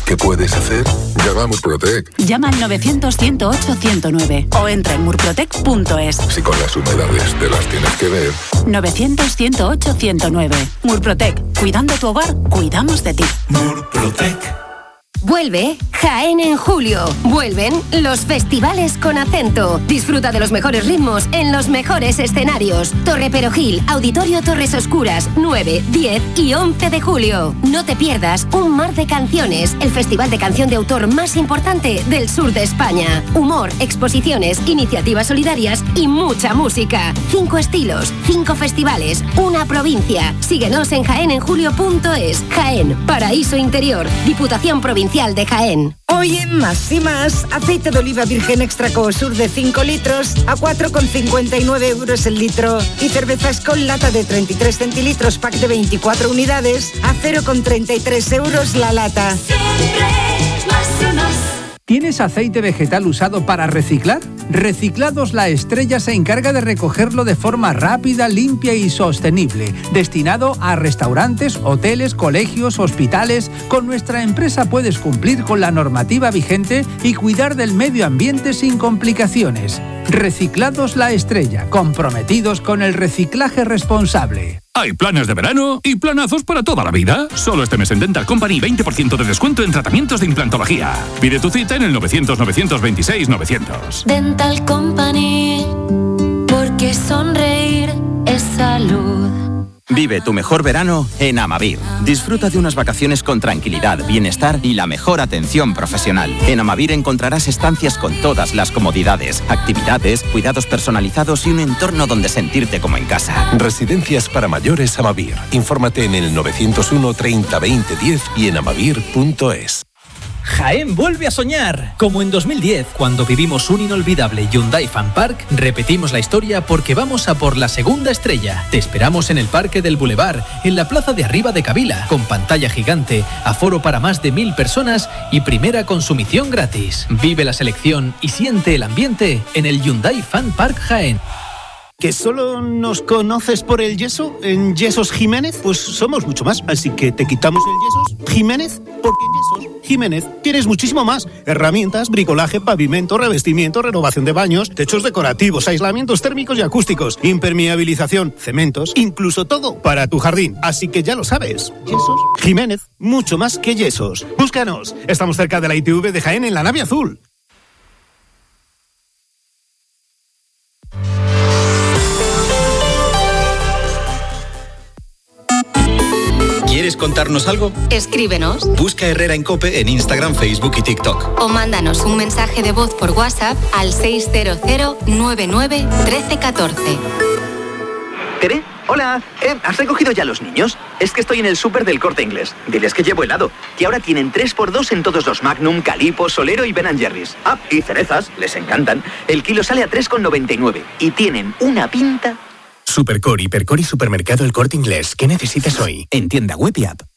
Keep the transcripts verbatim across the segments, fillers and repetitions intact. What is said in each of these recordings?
¿Qué puedes hacer? Llama a Murprotec. Llama al novecientos, ciento ocho, ciento nueve o entra en murprotec punto es. Si con las humedades te las tienes que ver. novecientos, ciento ocho, ciento nueve. Murprotec. Cuidando tu hogar, cuidamos de ti. Murprotec. Vuelve Jaén en julio. Vuelven los festivales con acento. Disfruta de los mejores ritmos en los mejores escenarios. Torre Perojil, Auditorio Torres Oscuras, nueve, diez y once de julio. No te pierdas Un Mar de Canciones, el festival de canción de autor más importante del sur de España. Humor, exposiciones, iniciativas solidarias y mucha música. Cinco estilos, cinco festivales, una provincia. Síguenos en jaén en julio punto es. Jaén, paraíso interior, Diputación Provincial de Jaén. Hoy en Más y Más, aceite de oliva virgen extra Coosur de cinco litros a cuatro con cincuenta y nueve euros el litro y cervezas con lata de treinta y tres centilitros pack de veinticuatro unidades a cero con treinta y tres euros la lata. ¿Tienes aceite vegetal usado para reciclar? Reciclados La Estrella se encarga de recogerlo de forma rápida, limpia y sostenible, destinado a restaurantes, hoteles, colegios, hospitales. Con nuestra empresa puedes cumplir con la normativa vigente y cuidar del medio ambiente sin complicaciones. Reciclados La Estrella, comprometidos con el reciclaje responsable. Hay planes de verano y planazos para toda la vida. Solo este mes en Dental Company veinte por ciento de descuento en tratamientos de implantología. Pide tu cita en el novecientos, novecientos veintiséis, novecientos. Dental Company, porque sonreír es salud. Vive tu mejor verano en Amavir. Disfruta de unas vacaciones con tranquilidad, bienestar y la mejor atención profesional. En Amavir encontrarás estancias con todas las comodidades, actividades, cuidados personalizados y un entorno donde sentirte como en casa. Residencias para mayores Amavir. Infórmate en el novecientos uno, treinta, veinte, diez y en amavir punto es. Jaén vuelve a soñar. Como en dos mil diez, cuando vivimos un inolvidable Hyundai Fan Park, repetimos la historia porque vamos a por la segunda estrella. Te esperamos en el Parque del Boulevard, en la plaza de arriba de Cavila, con pantalla gigante, aforo para más de mil personas y primera consumición gratis. Vive la selección y siente el ambiente en el Hyundai Fan Park Jaén. ¿Que solo nos conoces por el yeso en Yesos Jiménez? Pues somos mucho más, así que te quitamos el Yesos Jiménez, porque en Yesos Jiménez tienes muchísimo más. Herramientas, bricolaje, pavimento, revestimiento, renovación de baños, techos decorativos, aislamientos térmicos y acústicos, impermeabilización, cementos, incluso todo para tu jardín. Así que ya lo sabes, Yesos Jiménez, mucho más que yesos. Búscanos, estamos cerca de la I T V de Jaén en la nave azul. ¿Quieres contarnos algo? Escríbenos. Busca Herrera en COPE en Instagram, Facebook y TikTok. O mándanos un mensaje de voz por WhatsApp al seis cero cero, nueve nueve, uno tres uno cuatro. ¿Tere? Hola. Eh, ¿Has recogido ya los niños? Es que estoy en el súper del Corte Inglés. Diles que llevo helado. Y ahora tienen tres por dos en todos los Magnum, Calippo, Solero y Ben and Jerry's. Ah, y cerezas. Les encantan. El kilo sale a tres con noventa y nueve. Y tienen una pinta... Supercore, Hipercore y Supermercado El Corte Inglés. ¿Qué necesitas hoy? En tienda web y app.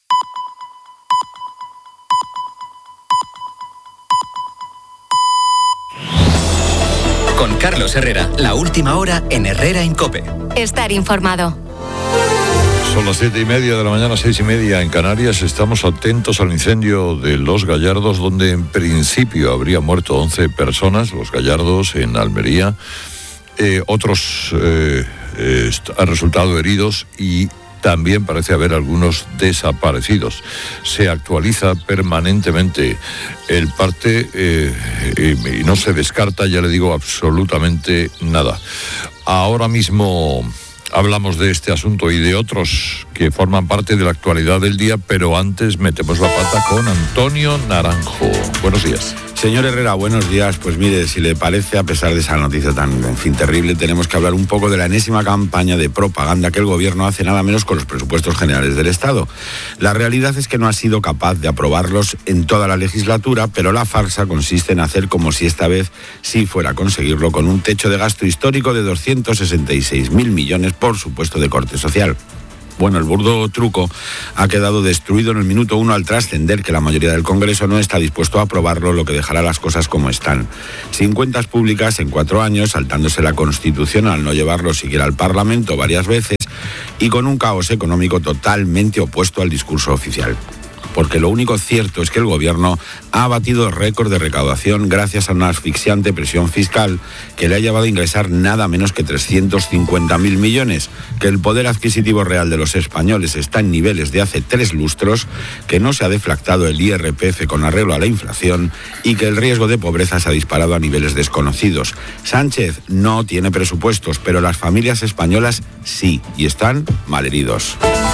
Con Carlos Herrera, la última hora en Herrera en COPE. Estar informado. Son las siete y media de la mañana, seis y media en Canarias. Estamos atentos al incendio de Los Gallardos, donde en principio habría muerto once personas, Los Gallardos en Almería. Eh, otros eh, eh, han resultado heridos y también parece haber algunos desaparecidos. Se actualiza permanentemente el parte eh, y, y no se descarta, ya le digo, absolutamente nada. Ahora mismo hablamos de este asunto y de otros que forman parte de la actualidad del día, pero antes metemos la pata con Antonio Naranjo. Buenos días. Señor Herrera, buenos días. Pues mire, si le parece, a pesar de esa noticia tan, en fin, terrible, tenemos que hablar un poco de la enésima campaña de propaganda que el gobierno hace nada menos con los presupuestos generales del Estado. La realidad es que no ha sido capaz de aprobarlos en toda la legislatura, pero la farsa consiste en hacer como si esta vez sí fuera a conseguirlo, con un techo de gasto histórico de doscientos sesenta y seis mil millones, por supuesto, de corte social. Bueno, el burdo truco ha quedado destruido en el minuto uno al trascender que la mayoría del Congreso no está dispuesto a aprobarlo, lo que dejará las cosas como están. Sin cuentas públicas en cuatro años, saltándose la Constitución al no llevarlo siquiera al Parlamento varias veces y con un caos económico totalmente opuesto al discurso oficial. porque lo único cierto es que el gobierno ha batido récord de recaudación gracias a una asfixiante presión fiscal que le ha llevado a ingresar nada menos que trescientos cincuenta mil millones, que el poder adquisitivo real de los españoles está en niveles de hace tres lustros, que no se ha deflactado el I R P F con arreglo a la inflación y que el riesgo de pobreza se ha disparado a niveles desconocidos. Sánchez no tiene presupuestos, pero las familias españolas sí, y están malheridos.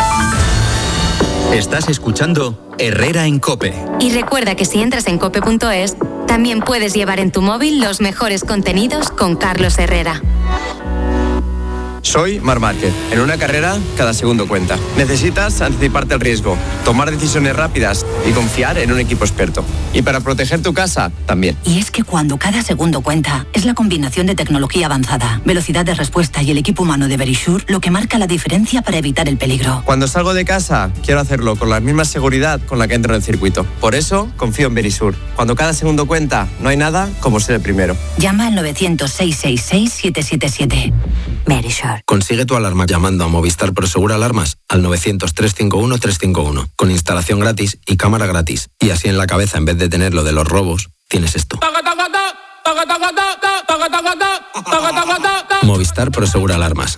Estás escuchando Herrera en COPE. Y recuerda que si entras en cope punto es, también puedes llevar en tu móvil los mejores contenidos con Carlos Herrera. Soy Marc Márquez. En una carrera, cada segundo cuenta. Necesitas anticiparte al riesgo, tomar decisiones rápidas y confiar en un equipo experto. Y para proteger tu casa, también. Y es que cuando cada segundo cuenta, es la combinación de tecnología avanzada, velocidad de respuesta y el equipo humano de Verisure lo que marca la diferencia para evitar el peligro. Cuando salgo de casa, quiero hacerlo con la misma seguridad con la que entro en el circuito. Por eso, confío en Verisure. Cuando cada segundo cuenta, no hay nada como ser el primero. Llama al novecientos, seiscientos sesenta y seis, siete siete siete. Verisure. Consigue tu alarma llamando a Movistar Prosegur Alarmas al novecientos, trescientos cincuenta y uno, trescientos cincuenta y uno, con instalación gratis y cámara gratis. Y así en la cabeza, en vez de tener lo de los robos, tienes esto. Movistar Prosegur Alarmas.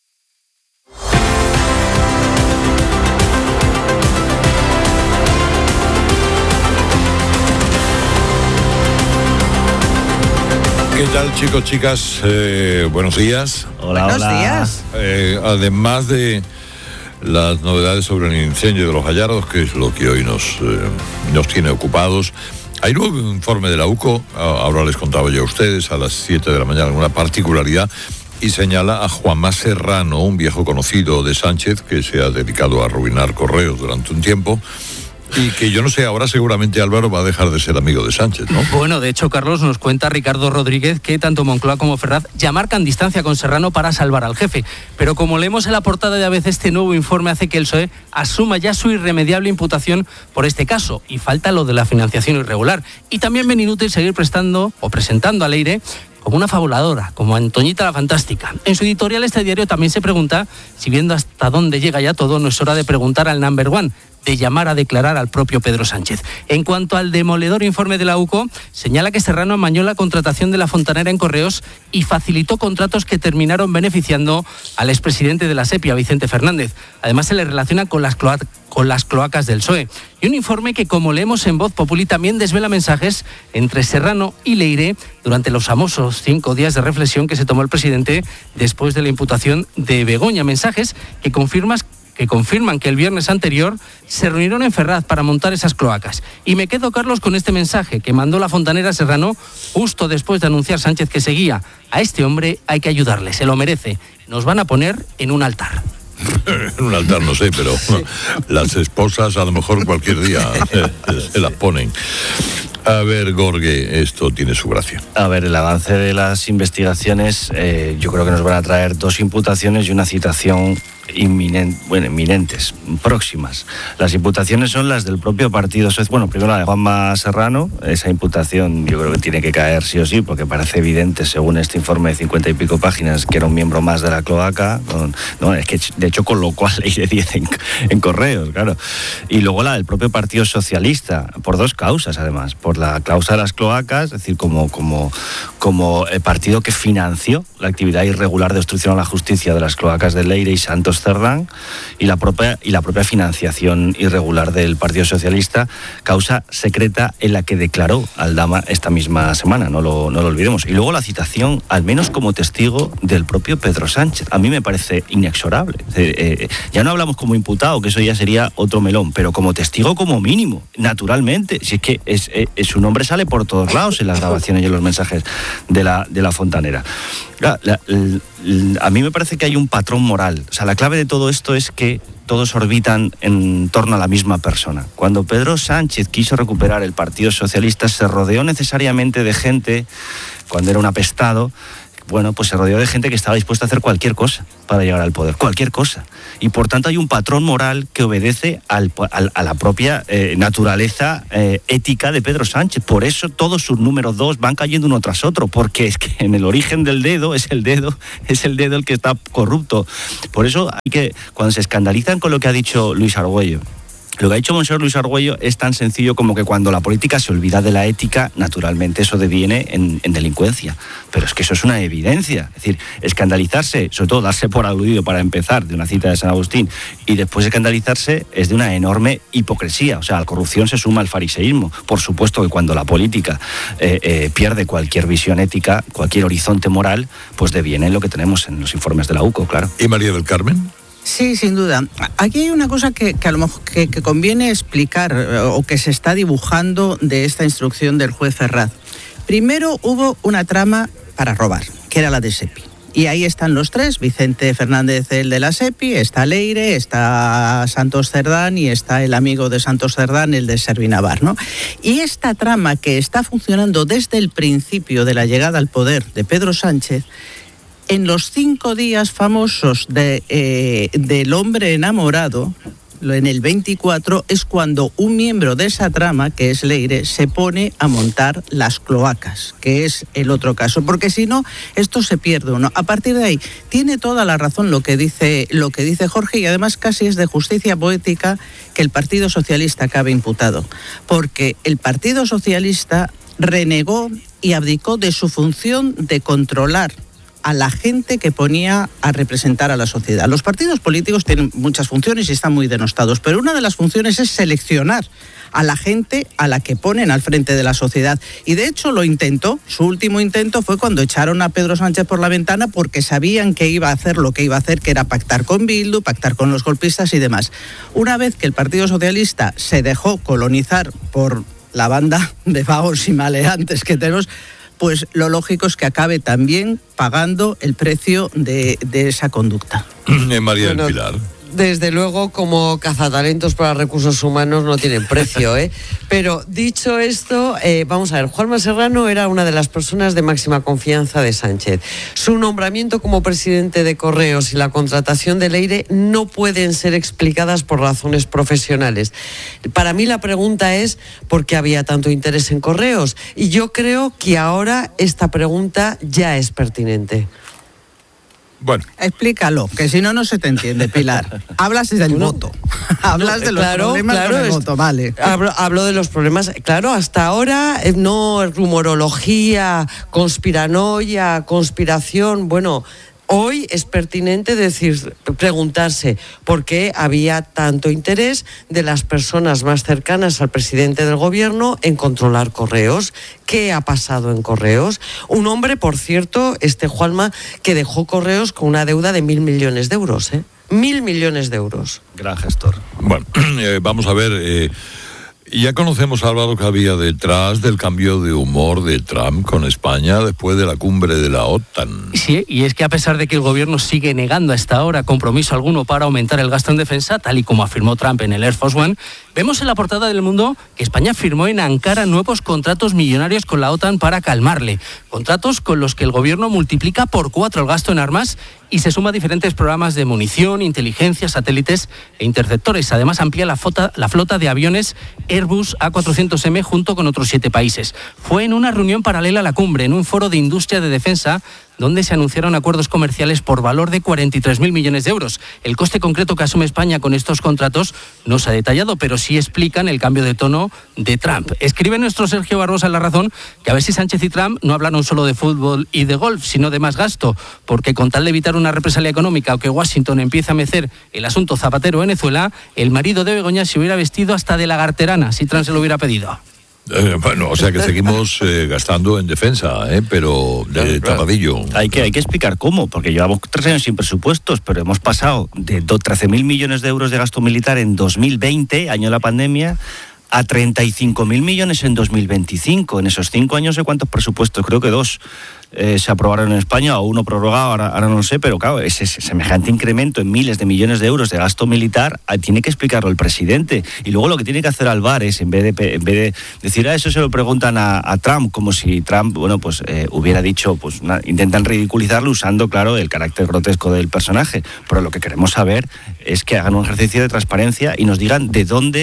¿Qué tal, chicos, chicas? Eh, buenos días. Hola, buenos hola. días. Eh, además de las novedades sobre el incendio de los Gallardos, que es lo que hoy nos, eh, nos tiene ocupados, hay nuevo informe de la U C O, ahora les contaba yo a ustedes, a las siete de la mañana, una particularidad, y señala a Juanma Serrano, un viejo conocido de Sánchez, que se ha dedicado a arruinar correos durante un tiempo, y que yo no sé, ahora seguramente Álvaro va a dejar de ser amigo de Sánchez, ¿no? Bueno, de hecho, Carlos, nos cuenta Ricardo Rodríguez que tanto Moncloa como Ferraz ya marcan distancia con Serrano para salvar al jefe. Pero como leemos en la portada de A B C, este nuevo informe hace que el P S O E asuma ya su irremediable imputación por este caso. Y falta lo de la financiación irregular. Y también ven inútil seguir prestando o presentando a Leire como una fabuladora, como Antoñita la Fantástica. En su editorial, este diario también se pregunta si, viendo hasta dónde llega ya todo, no es hora de preguntar al number one, de llamar a declarar al propio Pedro Sánchez. En cuanto al demoledor informe de la U C O, señala que Serrano amañó la contratación de la fontanera en Correos y facilitó contratos que terminaron beneficiando al expresidente de la SEPI, Vicente Fernández. Además, se le relaciona con las, cloa- con las cloacas del P S O E. Y un informe que, como leemos en Voz Populi, también desvela mensajes entre Serrano y Leire durante los famosos cinco días de reflexión que se tomó el presidente después de la imputación de Begoña. Mensajes que confirmas que confirman que el viernes anterior se reunieron en Ferraz para montar esas cloacas. Y me quedo, Carlos, con este mensaje que mandó la fontanera Serrano justo después de anunciar Sánchez que seguía. A este hombre hay que ayudarle, se lo merece. Nos van a poner en un altar. En un altar no sé, pero sí. Las esposas a lo mejor cualquier día se las ponen. A ver, Gorge, esto tiene su gracia. A ver, el avance de las investigaciones, eh, yo creo que nos van a traer dos imputaciones y una citación inminente, bueno, inminentes, próximas. Las imputaciones son las del propio partido social. Bueno, primero la de Juanma Serrano. Esa imputación yo creo que tiene que caer sí o sí, porque parece evidente, según este informe de cincuenta y pico páginas, que era un miembro más de la cloaca. Con, no, es que de hecho con lo cual ley de diez en, en Correos, claro. Y luego la del propio Partido Socialista, por dos causas además. Por la causa de las cloacas, es decir, como, como, como el partido que financió la actividad irregular de obstrucción a la justicia de las cloacas de Leire y Santos Cerdán, y la propia y la propia financiación irregular del Partido Socialista, causa secreta en la que declaró Aldama esta misma semana, no lo, no lo olvidemos. Y luego la citación, al menos como testigo, del propio Pedro Sánchez. A mí me parece inexorable. Eh, eh, ya no hablamos como imputado, que eso ya sería otro melón, pero como testigo como mínimo, naturalmente. Si es que es, es, es, su nombre sale por todos lados en las grabaciones y en los mensajes de la, de la fontanera. La, la, la, a mí me parece que hay un patrón moral. O sea, la clave de todo esto es que todos orbitan en torno a la misma persona. Cuando Pedro Sánchez quiso recuperar el Partido Socialista, se rodeó necesariamente de gente, cuando era un apestado, bueno, pues se rodeó de gente que estaba dispuesta a hacer cualquier cosa para llegar al poder, cualquier cosa. Y por tanto hay un patrón moral que obedece al, al, a la propia eh, naturaleza eh, ética de Pedro Sánchez. Por eso todos sus números dos van cayendo uno tras otro, porque es que en el origen del dedo es el dedo, es el dedo el que está corrupto. Por eso hay que, cuando se escandalizan con lo que ha dicho Luis Argüello, Lo que ha dicho Monseñor Luis Argüello es tan sencillo como que cuando la política se olvida de la ética, naturalmente eso deviene en, en delincuencia. Pero es que eso es una evidencia. Es decir, escandalizarse, sobre todo darse por aludido para empezar de una cita de San Agustín, y después escandalizarse es de una enorme hipocresía. O sea, a la corrupción se suma el fariseísmo. Por supuesto que cuando la política eh, eh, pierde cualquier visión ética, cualquier horizonte moral, pues deviene lo que tenemos en los informes de la U C O, claro. ¿Y María del Carmen? Sí, sin duda. Aquí hay una cosa que, que a lo mejor que, que conviene explicar o que se está dibujando de esta instrucción del juez Ferraz. Primero hubo una trama para robar, que era la de SEPI. Y ahí están los tres, Vicente Fernández, el de la SEPI, está Leire, está Santos Cerdán y está el amigo de Santos Cerdán, el de Servinavar, ¿no? Y esta trama que está funcionando desde el principio de la llegada al poder de Pedro Sánchez, en los cinco días famosos de, eh, del hombre enamorado, en el veinticuatro, es cuando un miembro de esa trama, que es Leire, se pone a montar las cloacas, que es el otro caso, porque si no, esto se pierde uno. A partir de ahí, tiene toda la razón lo que dice, lo que dice Jorge, y además casi es de justicia poética que el Partido Socialista acabe imputado, porque el Partido Socialista renegó y abdicó de su función de controlar a la gente que ponía a representar a la sociedad. Los partidos políticos tienen muchas funciones y están muy denostados, pero una de las funciones es seleccionar a la gente a la que ponen al frente de la sociedad. Y de hecho lo intentó. Su último intento fue cuando echaron a Pedro Sánchez por la ventana porque sabían que iba a hacer lo que iba a hacer, que era pactar con Bildu, pactar con los golpistas y demás. Una vez que el Partido Socialista se dejó colonizar por la banda de vagos y maleantes que tenemos, pues lo lógico es que acabe también pagando el precio de, de esa conducta. María del bueno, Pilar. Desde luego, como cazatalentos para recursos humanos no tienen precio, ¿eh? Pero dicho esto, eh, vamos a ver, Juanma Serrano era una de las personas de máxima confianza de Sánchez. Su nombramiento como presidente de Correos y la contratación de Leire no pueden ser explicadas por razones profesionales. Para mí la pregunta es ¿por qué había tanto interés en Correos? Y yo creo que ahora esta pregunta ya es pertinente. Bueno. Explícalo, que si no, no se te entiende, Pilar. Hablas del bueno, voto. Hablas de los claro, problemas claro, con el voto, vale. Hablo, hablo de los problemas. Claro, hasta ahora no rumorología, conspiranoia, conspiración, bueno. Hoy es pertinente decir, preguntarse por qué había tanto interés de las personas más cercanas al presidente del gobierno en controlar Correos. ¿Qué ha pasado en Correos? Un hombre, por cierto, este Juanma, que dejó Correos con una deuda de mil millones de euros, ¿eh? Mil millones de euros. Gran gestor. Bueno, eh, vamos a ver... Eh... Ya conocemos, Álvaro, que había detrás del cambio de humor de Trump con España después de la cumbre de la OTAN. Sí, y es que a pesar de que el gobierno sigue negando hasta ahora compromiso alguno para aumentar el gasto en defensa, tal y como afirmó Trump en el Air Force One, vemos en la portada del Mundo que España firmó en Ankara nuevos contratos millonarios con la OTAN para calmarle. Contratos con los que el gobierno multiplica por cuatro el gasto en armas y se suma a diferentes programas de munición, inteligencia, satélites e interceptores. Además, amplía la flota, la flota de aviones Airbus A cuatrocientos eme junto con otros siete países. Fue en una reunión paralela a la cumbre, en un foro de industria de defensa, donde se anunciaron acuerdos comerciales por valor de cuarenta y tres mil millones de euros. El coste concreto que asume España con estos contratos no se ha detallado, pero sí explican el cambio de tono de Trump. Escribe nuestro Sergio Barbosa en La Razón que a ver si Sánchez y Trump no hablaron solo de fútbol y de golf, sino de más gasto, porque con tal de evitar una represalia económica o que Washington empiece a mecer el asunto Zapatero-Venezuela, el marido de Begoña se hubiera vestido hasta de lagarterana si Trump se lo hubiera pedido. Eh, bueno, o sea que seguimos eh, gastando en defensa, eh, pero de claro, tapadillo. Hay que, hay que explicar cómo, porque llevamos tres años sin presupuestos, pero hemos pasado de trece mil millones de euros de gasto militar en dos mil veinte, año de la pandemia, a treinta y cinco mil millones en dos mil veinticinco. En esos cinco años, ¿de cuántos presupuestos? Creo que dos eh, se aprobaron en España, o uno prorrogado, ahora, ahora no lo sé, pero claro, ese semejante incremento en miles de millones de euros de gasto militar tiene que explicarlo el presidente. Y luego lo que tiene que hacer Álvarez, en vez de, en vez de decir a eso, se lo preguntan a, a Trump, como si Trump, bueno, pues eh, hubiera dicho, pues una, intentan ridiculizarlo usando, claro, el carácter grotesco del personaje. Pero lo que queremos saber es que hagan un ejercicio de transparencia y nos digan de dónde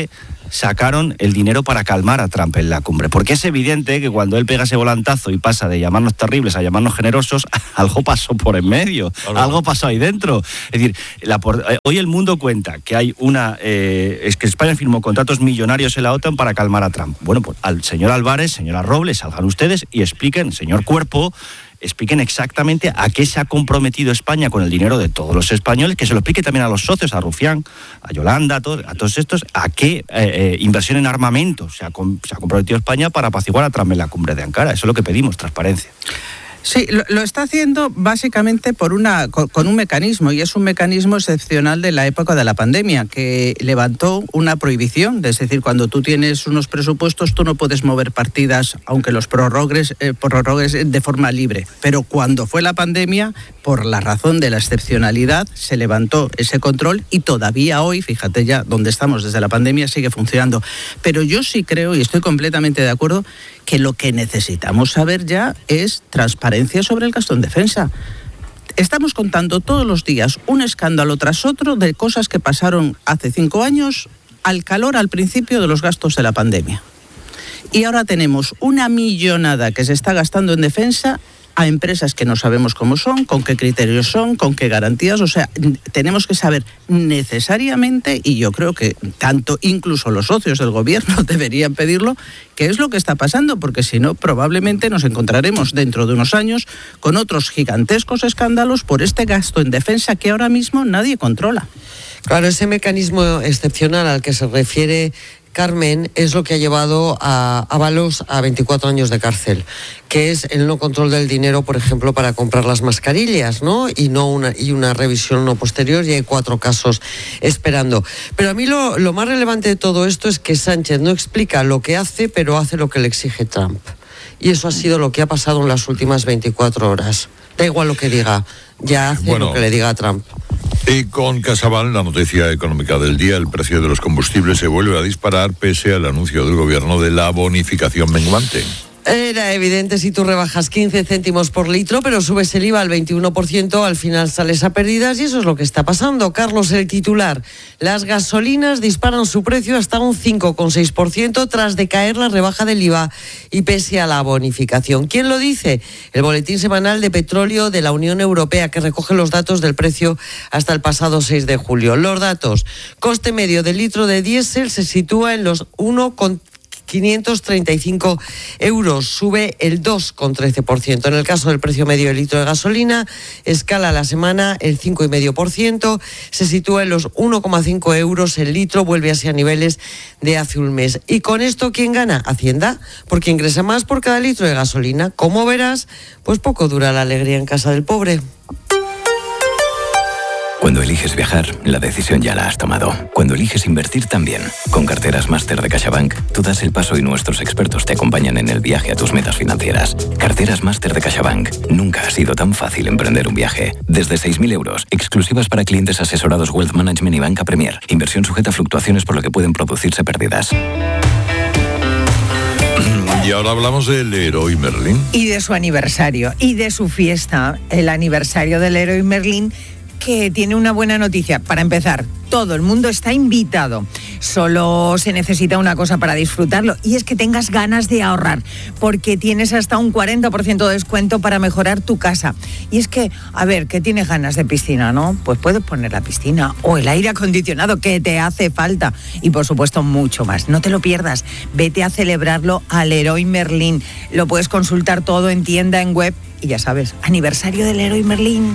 sacaron el dinero para calmar a Trump en la cumbre. Porque es evidente que cuando él pega ese volantazo y pasa de llamarnos terribles a llamarnos generosos, algo pasó por en medio, claro. Algo pasó ahí dentro. Es decir, la por... hoy el mundo cuenta que hay una... Eh, es que España firmó contratos millonarios en la OTAN para calmar a Trump. Bueno, pues al señor Álvarez, señora Robles, salgan ustedes y expliquen, señor Cuerpo, expliquen exactamente a qué se ha comprometido España con el dinero de todos los españoles, que se lo explique también a los socios, a Rufián, a Yolanda, a todos, a todos estos, a qué eh, eh, inversión en armamento se ha, se ha comprometido España para apaciguar a Trump en la cumbre de Ankara. Eso es lo que pedimos, transparencia. Sí, lo, lo está haciendo básicamente por una, con, con un mecanismo, y es un mecanismo excepcional de la época de la pandemia, que levantó una prohibición, es decir, cuando tú tienes unos presupuestos, tú no puedes mover partidas, aunque los prorrogues, eh, prorrogues de forma libre. Pero cuando fue la pandemia, por la razón de la excepcionalidad, se levantó ese control y todavía hoy, fíjate ya donde estamos desde la pandemia, sigue funcionando. Pero yo sí creo, y estoy completamente de acuerdo, que lo que necesitamos saber ya es transparencia sobre el gasto en defensa. Estamos contando todos los días un escándalo tras otro de cosas que pasaron hace cinco años al calor al principio de los gastos de la pandemia. Y ahora tenemos una millonada que se está gastando en defensa a empresas que no sabemos cómo son, con qué criterios son, con qué garantías. O sea, tenemos que saber necesariamente, y yo creo que tanto incluso los socios del gobierno deberían pedirlo, qué es lo que está pasando, porque si no, probablemente nos encontraremos dentro de unos años con otros gigantescos escándalos por este gasto en defensa que ahora mismo nadie controla. Claro, ese mecanismo excepcional al que se refiere Carmen es lo que ha llevado a Ábalos a veinticuatro años de cárcel, que es el no control del dinero, por ejemplo, para comprar las mascarillas, ¿no? Y no una y una revisión no posterior, y hay cuatro casos esperando. Pero a mí lo, lo más relevante de todo esto es que Sánchez no explica lo que hace, pero hace lo que le exige Trump. Y eso ha sido lo que ha pasado en las últimas veinticuatro horas. Da igual lo que diga, ya hace bueno, lo que le diga a Trump. Y con CaixaBank, la noticia económica del día, el precio de los combustibles se vuelve a disparar pese al anuncio del gobierno de la bonificación menguante. Era evidente, si tú rebajas quince céntimos por litro, pero subes el I V A al veintiuno por ciento, al final sales a pérdidas, y eso es lo que está pasando. Carlos, el titular. Las gasolinas disparan su precio hasta un cinco coma seis por ciento tras decaer la rebaja del I V A y pese a la bonificación. ¿Quién lo dice? El Boletín Semanal de Petróleo de la Unión Europea, que recoge los datos del precio hasta el pasado seis de julio. Los datos. Coste medio del litro de diésel se sitúa en los uno coma quinientos treinta y cinco euros, sube el dos coma trece por ciento. En el caso del precio medio del litro de gasolina, escala la semana el cinco coma cinco por ciento, se sitúa en los uno coma cinco euros el litro, vuelve así a niveles de hace un mes. Y con esto, ¿quién gana? Hacienda, porque ingresa más por cada litro de gasolina. Como verás, pues poco dura la alegría en casa del pobre. Cuando eliges viajar, la decisión ya la has tomado. Cuando eliges invertir, también. Con Carteras Máster de CaixaBank, tú das el paso y nuestros expertos te acompañan en el viaje a tus metas financieras. Carteras Máster de CaixaBank. Nunca ha sido tan fácil emprender un viaje. Desde seis mil euros, exclusivas para clientes asesorados Wealth Management y Banca Premier. Inversión sujeta a fluctuaciones, por lo que pueden producirse pérdidas. Y ahora hablamos del Leroy Merlin. Y de su aniversario, y de su fiesta, el aniversario del Leroy Merlin, que tiene una buena noticia. Para empezar, todo el mundo está invitado. Solo se necesita una cosa para disfrutarlo, y es que tengas ganas de ahorrar, porque tienes hasta un cuarenta por ciento de descuento para mejorar tu casa. Y es que, a ver, ¿qué tienes ganas de piscina, no? Pues puedes poner la piscina o el aire acondicionado que te hace falta, y por supuesto mucho más. No te lo pierdas, vete a celebrarlo al Leroy Merlin. Lo puedes consultar todo en tienda, en web, y ya sabes, aniversario del Leroy Merlin.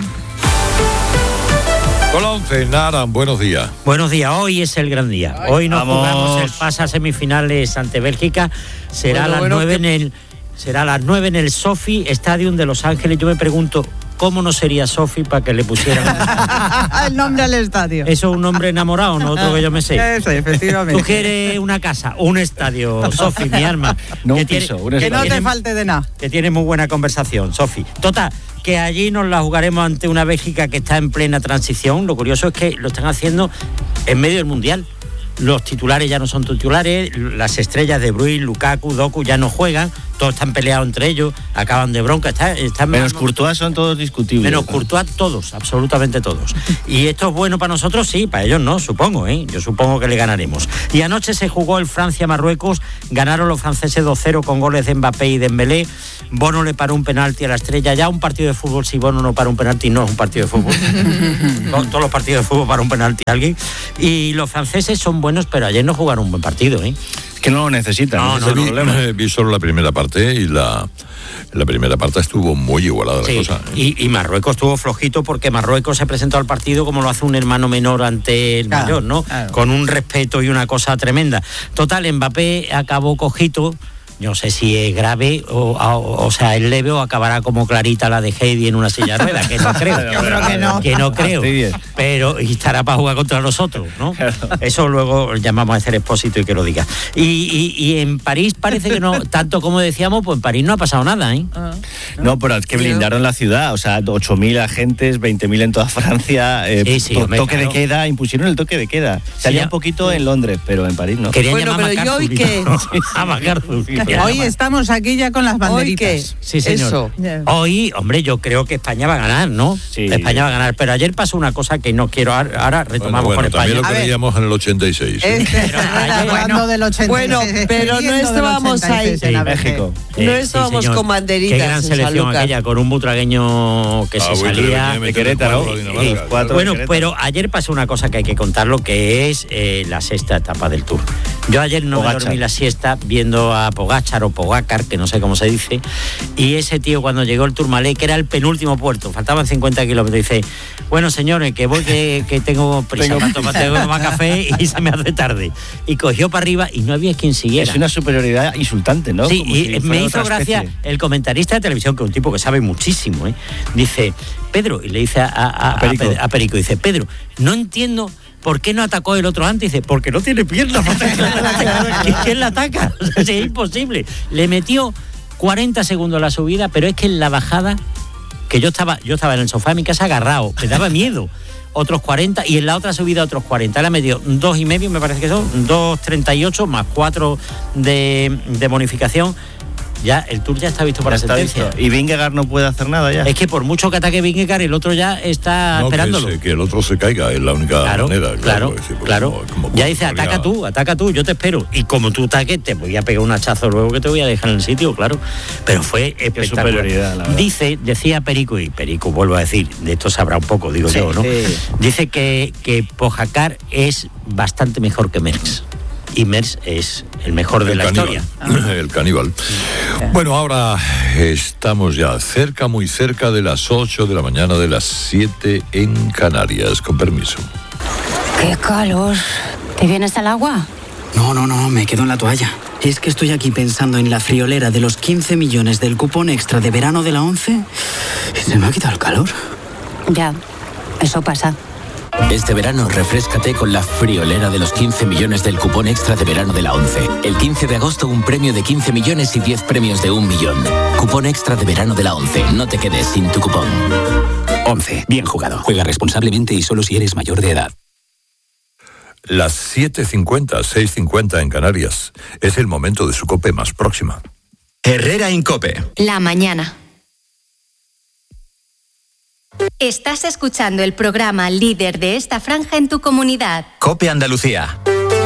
Hola, once, Naran, buenos días. Buenos días, hoy es el gran día. Hoy nos Vamos. jugamos el pase a semifinales ante Bélgica. Será, bueno, a las bueno, nueve que... en el, será a las nueve en el SoFi Stadium de Los Ángeles. Yo me pregunto, ¿cómo no sería SoFi para que le pusieran el nombre al estadio? Eso es un nombre enamorado, no otro que yo me sé. Eso, efectivamente. Tú quieres una casa, un estadio, SoFi, mi alma. No que un tiene, piso, un que estadio. no te tiene, falte de nada. Que tiene muy buena conversación, SoFi. Total, que allí nos la jugaremos ante una Bélgica que está en plena transición. Lo curioso es que lo están haciendo en medio del Mundial. Los titulares ya no son titulares, las estrellas de Bruyne, Lukaku, Doku ya no juegan, todos están peleados entre ellos, acaban de bronca. Está, está menos mal, Courtois son todos discutibles. Menos Courtois todos, absolutamente todos. Y esto es bueno para nosotros, sí, para ellos no, supongo, ¿eh? Yo supongo que le ganaremos. Y anoche se jugó el Francia-Marruecos, ganaron los franceses dos cero con goles de Mbappé y Dembélé. Bono le paró un penalti a la Estrella. Ya un partido de fútbol, si Bono no para un penalti, no es un partido de fútbol. Todos los partidos de fútbol para un penalti a alguien. Y los franceses son buenos, pero ayer no jugaron un buen partido, ¿eh? Es que no lo necesitan. No, no, no, vi, problema. vi solo la primera parte y la, la primera parte estuvo muy igualada sí, la cosa. ¿eh? Y, y Marruecos estuvo flojito porque Marruecos se presentó al partido como lo hace un hermano menor ante el claro, mayor, ¿no? Claro. Con un respeto y una cosa tremenda. Total, Mbappé acabó cojito. No sé si es grave o, o, o sea, es leve o acabará como Clarita la de Heidi en una silla de ruedas, que no creo. Yo creo que no. Que no creo. Pero y estará para jugar contra nosotros, ¿no? Claro. Eso luego llamamos a hacer Expósito y que lo diga. Y, y, y en París parece que no, tanto como decíamos, pues en París no ha pasado nada, ¿eh? Uh-huh. No, no, pero es que blindaron la ciudad, o sea, ocho mil agentes, veinte mil en toda Francia, eh, sí, sí, hombre, toque claro. de queda, impusieron el toque de queda. Se sí, un poquito sí. en Londres, pero en París no. Querían bueno, llamar pero yo hoy que... a MacArthur. Hoy estamos aquí ya con las banderitas. Sí, señor. Eso. Hoy, hombre, yo creo que España va a ganar, ¿no? Sí. España va a ganar. Pero ayer pasó una cosa que no quiero. Ahora retomamos bueno, bueno, con España. También lo creíamos en el ochenta y seis. ¿eh? Este, pero ayer, bueno, del ochenta y seis. Bueno, pero no estábamos ahí. En México. No estábamos sí, con banderitas. Qué gran selección aquella, con un butragueño que ah, se bueno, salía. De Querétaro. Sí, bueno, pero ayer pasó una cosa que hay que contarlo, que es eh, la sexta etapa del Tour. Yo ayer no Pogacar. me dormí la siesta viendo a Pogacar o Pogacar, que no sé cómo se dice, y ese tío cuando llegó el Tourmalet, que era el penúltimo puerto, faltaban cincuenta kilómetros, dice, bueno señores, que voy que, que tengo prisa tengo para tomar, tengo tomar café y se me hace tarde. Y cogió para arriba y no había quien siguiera. Es una superioridad insultante, ¿no? Sí, como y si me hizo gracia especie. El comentarista de televisión, que es un tipo que sabe muchísimo, ¿eh? Dice, Pedro, y le dice a, a, a, Perico. a Perico, dice, Pedro, no entiendo ¿por qué no atacó el otro antes? Dice, porque no tiene piernas. ¿Quién la ataca? Es imposible. Le metió cuarenta segundos la subida, pero es que en la bajada, que yo estaba, yo estaba en el sofá de mi casa agarrado, me daba miedo. Otros cuarenta, y en la otra subida otros cuarenta. Le metió dos y medio, me parece que son, dos treinta y ocho más cuatro de, de bonificación. Ya, el Tour ya está visto para ya sentencia. Visto. Y Vingegaard no puede hacer nada ya. Es que por mucho que ataque Vingegaard, el otro ya está no, esperándolo. Que, se, que el otro se caiga, es la única claro, manera. Claro, claro. Sí, pues claro. Como, como ya dice, ataca había... tú, ataca tú, yo te espero. Y como tú ataques, te voy a pegar un hachazo luego que te voy a dejar en el sitio, claro. Pero fue espectacular. La verdad. Dice, decía Perico, y Perico, vuelvo a decir, de esto sabrá un poco, digo sí, yo, ¿no? Sí. Dice que, que Pogacar es bastante mejor que Merckx. Y Merckx es el mejor el de la caníbal. historia. El caníbal. Bueno, ahora estamos ya cerca, muy cerca de las ocho de la mañana, de las siete en Canarias. Con permiso. ¡Qué calor! ¿Te vienes al agua? No, no, no, me quedo en la toalla. Es que estoy aquí pensando en la friolera de los quince millones del cupón extra de verano de la once y se me ha quitado el calor. Ya, eso pasa. Este verano refréscate con la friolera de los quince millones del cupón extra de verano de la once. El quince de agosto un premio de quince millones y diez premios de un millón. Cupón extra de verano de la once. No te quedes sin tu cupón. once. Bien jugado. Juega responsablemente y solo si eres mayor de edad. Las siete cincuenta, seis cincuenta en Canarias. Es el momento de su COPE más próxima. Herrera Incope. La mañana. Estás escuchando el programa líder de esta franja en tu comunidad. COPE Andalucía.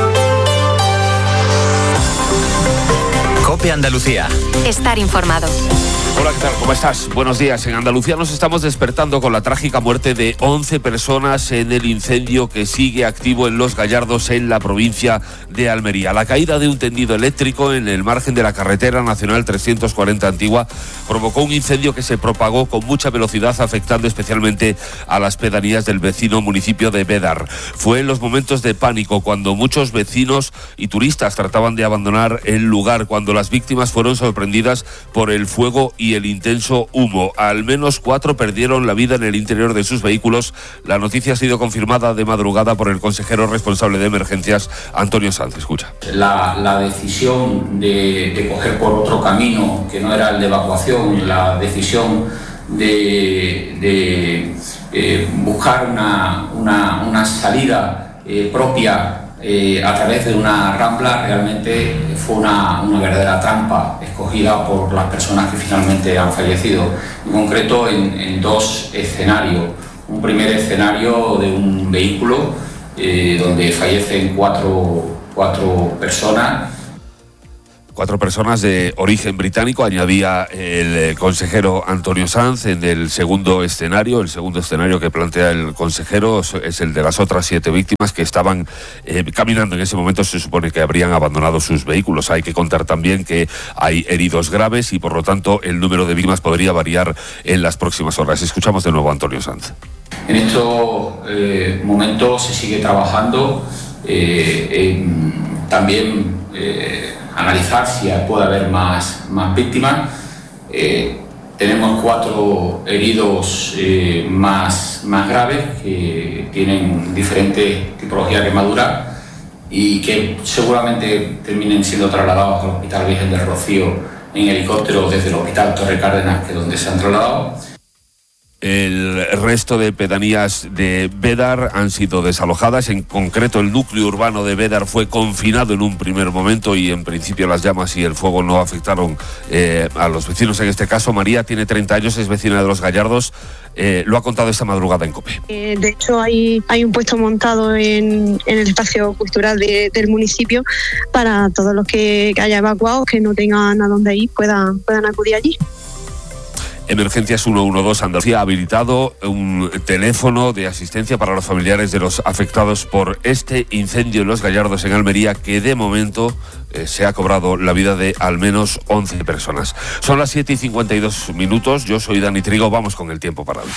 COPE Andalucía. Estar informado. Hola, ¿qué tal? ¿Cómo estás? Buenos días. En Andalucía nos estamos despertando con la trágica muerte de once personas en el incendio que sigue activo en Los Gallardos, en la provincia de Almería. La caída de un tendido eléctrico en el margen de la carretera nacional trescientos cuarenta Antigua provocó un incendio que se propagó con mucha velocidad, afectando especialmente a las pedanías del vecino municipio de Bédar. Fue en los momentos de pánico cuando muchos vecinos y turistas trataban de abandonar el lugar, cuando las víctimas fueron sorprendidas por el fuego y el intenso humo. Al menos cuatro perdieron la vida en el interior de sus vehículos. La noticia ha sido confirmada de madrugada por el consejero responsable de emergencias, Antonio Sanz. Escucha. La, la decisión de, de coger por otro camino que no era el de evacuación, la decisión de, de eh, buscar una, una, una salida eh, propia eh, a través de una rambla, realmente fue una, una verdadera trampa escogida por las personas que finalmente han fallecido, en concreto en, en dos escenarios. Un primer escenario de un vehículo eh, donde fallecen cuatro, cuatro personas. Cuatro personas de origen británico, añadía el consejero Antonio Sanz. En el segundo escenario, el segundo escenario que plantea el consejero es el de las otras siete víctimas que estaban eh, caminando en ese momento. Se supone que habrían abandonado sus vehículos. Hay que contar también que hay heridos graves y por lo tanto el número de víctimas podría variar en las próximas horas. Escuchamos de nuevo a Antonio Sanz. En estos eh, momentos se sigue trabajando eh, en, también eh, analizar si puede haber más, más víctimas. Eh, tenemos cuatro heridos eh, más, más graves que tienen diferentes tipologías de quemaduras y que seguramente terminen siendo trasladados al Hospital Virgen del Rocío en helicóptero desde el Hospital Torre Cárdenas, que es donde se han trasladado. El resto de pedanías de Bédar han sido desalojadas. En concreto, el núcleo urbano de Bédar fue confinado en un primer momento y en principio las llamas y el fuego no afectaron eh, a los vecinos. En este caso, María tiene treinta años, es vecina de Los Gallardos. Eh, lo ha contado esta madrugada en COPE. Eh, de hecho, hay, hay un puesto montado en, en el espacio cultural de, del municipio para todos los que, que haya evacuados, que no tengan a dónde ir, puedan, puedan acudir allí. Emergencias ciento doce Andalucía ha habilitado un teléfono de asistencia para los familiares de los afectados por este incendio en Los Gallardos, en Almería, que de momento eh, se ha cobrado la vida de al menos once personas. Son las siete y cincuenta y dos minutos. Yo soy Dani Trigo. Vamos con el tiempo parado.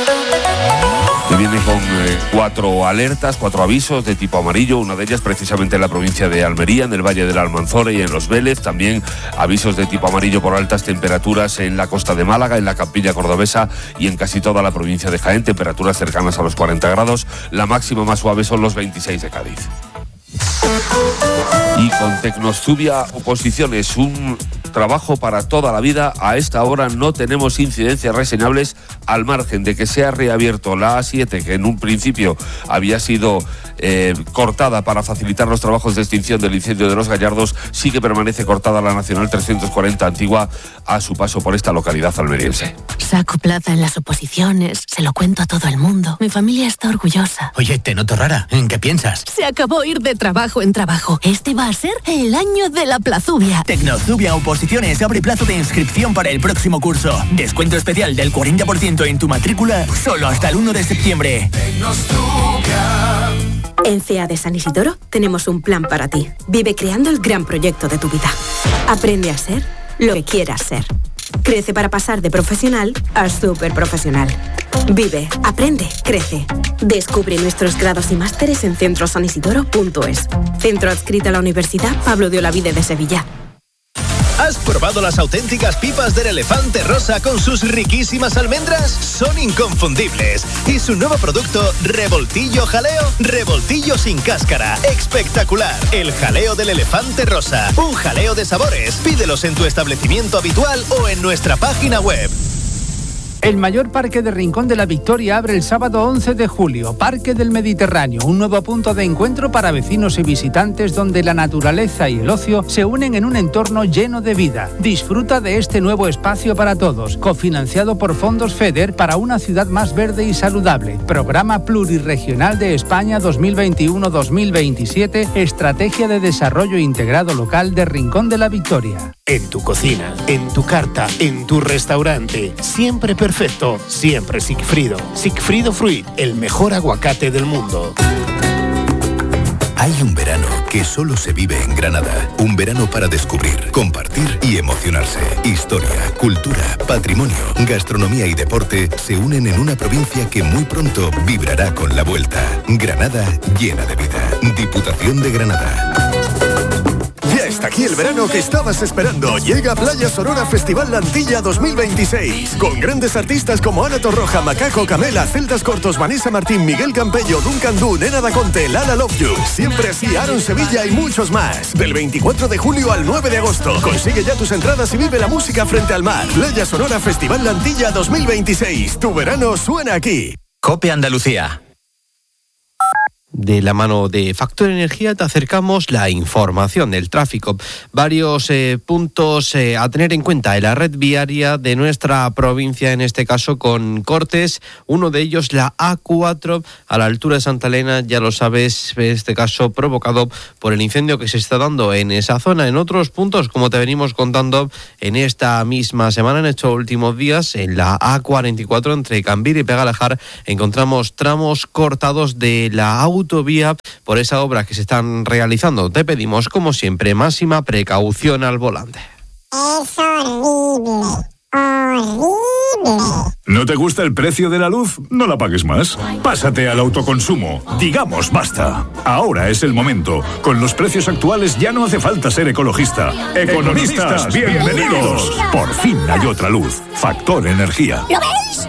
Que viene con eh, cuatro alertas, cuatro avisos de tipo amarillo, una de ellas precisamente en la provincia de Almería, en el Valle del Almanzora y en Los Vélez. También avisos de tipo amarillo por altas temperaturas en la costa de Málaga, en la Campiña cordobesa y en casi toda la provincia de Jaén, temperaturas cercanas a los cuarenta grados. La máxima más suave son los veintiséis de Cádiz. Y con Tecnostubia Oposiciones, un trabajo para toda la vida. A esta hora no tenemos incidencias reseñables, al margen de que se ha reabierto la A siete, que en un principio había sido eh, cortada para facilitar los trabajos de extinción del incendio de Los Gallardos. Sí que permanece cortada la Nacional trescientos cuarenta Antigua a su paso por esta localidad almeriense. Saco plaza en las oposiciones, se lo cuento a todo el mundo. Mi familia está orgullosa. Oye, te noto rara. ¿En qué piensas? Se acabó ir de trabajo en trabajo. Este va a ser el año de la plazubia. Tecnostubia Oposiciones abre plazo de inscripción para el próximo curso. Descuento especial del cuarenta por ciento en tu matrícula solo hasta el uno de septiembre. En C E A de San Isidoro tenemos un plan para ti. Vive creando el gran proyecto de tu vida. Aprende a ser lo que quieras ser. Crece para pasar de profesional a súper profesional. Vive, aprende, crece. Descubre nuestros grados y másteres en centro san isidoro punto es. Centro adscrito a la Universidad Pablo de Olavide de Sevilla. ¿Has probado las auténticas pipas del Elefante Rosa con sus riquísimas almendras? Son inconfundibles. Y su nuevo producto, Revoltillo Jaleo, revoltillo sin cáscara. Espectacular. El jaleo del Elefante Rosa. Un jaleo de sabores. Pídelos en tu establecimiento habitual o en nuestra página web. El mayor parque de Rincón de la Victoria abre el sábado once de julio. Parque del Mediterráneo, un nuevo punto de encuentro para vecinos y visitantes donde la naturaleza y el ocio se unen en un entorno lleno de vida. Disfruta de este nuevo espacio para todos, cofinanciado por Fondos FEDER para una ciudad más verde y saludable. Programa Plurirregional de España dos mil veintiuno a dos mil veintisiete, Estrategia de Desarrollo Integrado Local de Rincón de la Victoria. En tu cocina, en tu carta, en tu restaurante, siempre perfecto, siempre Sigfrido. Sigfrido Fruit, el mejor aguacate del mundo. Hay un verano que solo se vive en Granada. Un verano para descubrir, compartir y emocionarse. Historia, cultura, patrimonio, gastronomía y deporte se unen en una provincia que muy pronto vibrará con la vuelta. Granada llena de vida. Diputación de Granada. Ya está aquí el verano que estabas esperando. Llega Playa Sorora Festival Lantilla dos mil veintiséis. Con grandes artistas como Ana Torroja, Macaco, Camela, Celtas Cortos, Vanessa Martín, Miguel Campello, Duncan Du, Nena Daconte, Lala Love You. Siempre así, Aaron Sevilla y muchos más. Del veinticuatro de julio al nueve de agosto. Consigue ya tus entradas y vive la música frente al mar. Playa Sonora Festival Lantilla dos mil veintiséis. Tu verano suena aquí. COPE Andalucía. De la mano de Factor Energía te acercamos la información del tráfico. Varios eh, puntos eh, a tener en cuenta en la red viaria de nuestra provincia, en este caso con cortes. Uno de ellos, la A cuatro, a la altura de Santa Elena, ya lo sabes, en este caso provocado por el incendio que se está dando en esa zona. En otros puntos, como te venimos contando en esta misma semana, en estos últimos días, en la A cuarenta y cuatro entre Cambir y Pegalejar, encontramos tramos cortados de la autovía por esa obra que se están realizando. Te pedimos, como siempre, máxima precaución al volante. Es horrible, horrible. ¿No te gusta el precio de la luz? No la pagues más. Pásate al autoconsumo. Digamos basta. Ahora es el momento. Con los precios actuales ya no hace falta ser ecologista. Economistas, bienvenidos. Por fin hay otra luz. Factor Energía. ¿Lo veis?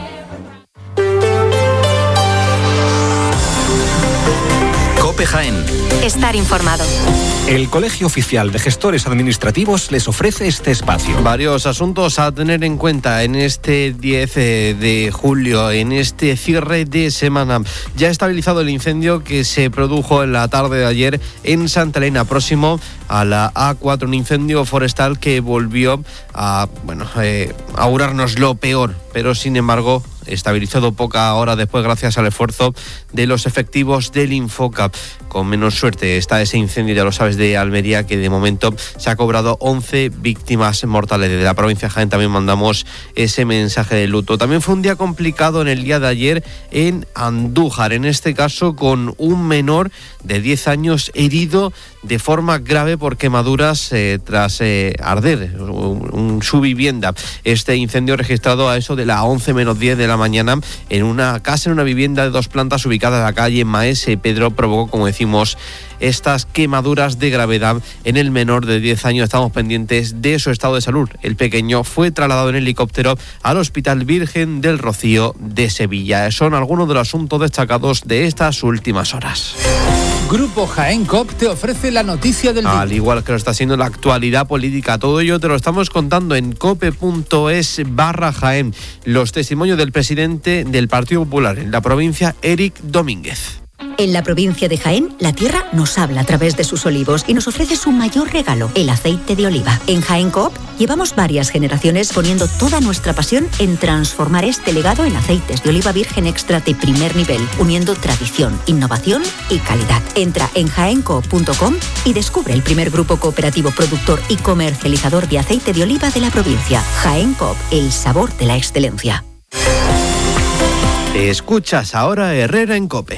COPE Jaén. Estar informado. El Colegio Oficial de Gestores Administrativos les ofrece este espacio. Varios asuntos a tener en cuenta en este diez de julio, en este cierre de semana. Ya ha estabilizado el incendio que se produjo en la tarde de ayer en Santa Elena, próximo a la A cuatro, un incendio forestal que volvió a, bueno, eh, augurarnos lo peor, pero sin embargo estabilizado poca hora después gracias al esfuerzo de los efectivos del Infoca. Con menos suerte está ese incendio, ya lo sabes, de Almería, que de momento se ha cobrado once víctimas mortales. Desde la provincia de Jaén también mandamos ese mensaje de luto. También fue un día complicado en el día de ayer en Andújar, en este caso con un menor de diez años herido de forma grave por quemaduras eh, tras eh, arder un, un, su vivienda. Este incendio registrado a eso de las once menos diez de la mañana en una casa, en una vivienda de dos plantas ubicada en la calle Maese Pedro, provocó, como decimos, estas quemaduras de gravedad en el menor de diez años. Estamos pendientes de su estado de salud. El pequeño fue trasladado en helicóptero al Hospital Virgen del Rocío de Sevilla. Son algunos de los asuntos destacados de estas últimas horas. Grupo Jaén Cop te ofrece la noticia del día. Al igual que lo está haciendo la actualidad política, todo ello te lo estamos contando en cope.es barra Jaén. Los testimonios del presidente del Partido Popular en la provincia, Eric Domínguez. En la provincia de Jaén, la tierra nos habla a través de sus olivos y nos ofrece su mayor regalo, el aceite de oliva. En Jaén Coop llevamos varias generaciones poniendo toda nuestra pasión en transformar este legado en aceites de oliva virgen extra de primer nivel, uniendo tradición, innovación y calidad. Entra en jaén coop punto com y descubre el primer grupo cooperativo productor y comercializador de aceite de oliva de la provincia. Jaén Coop, el sabor de la excelencia. Escuchas ahora Herrera en COPE.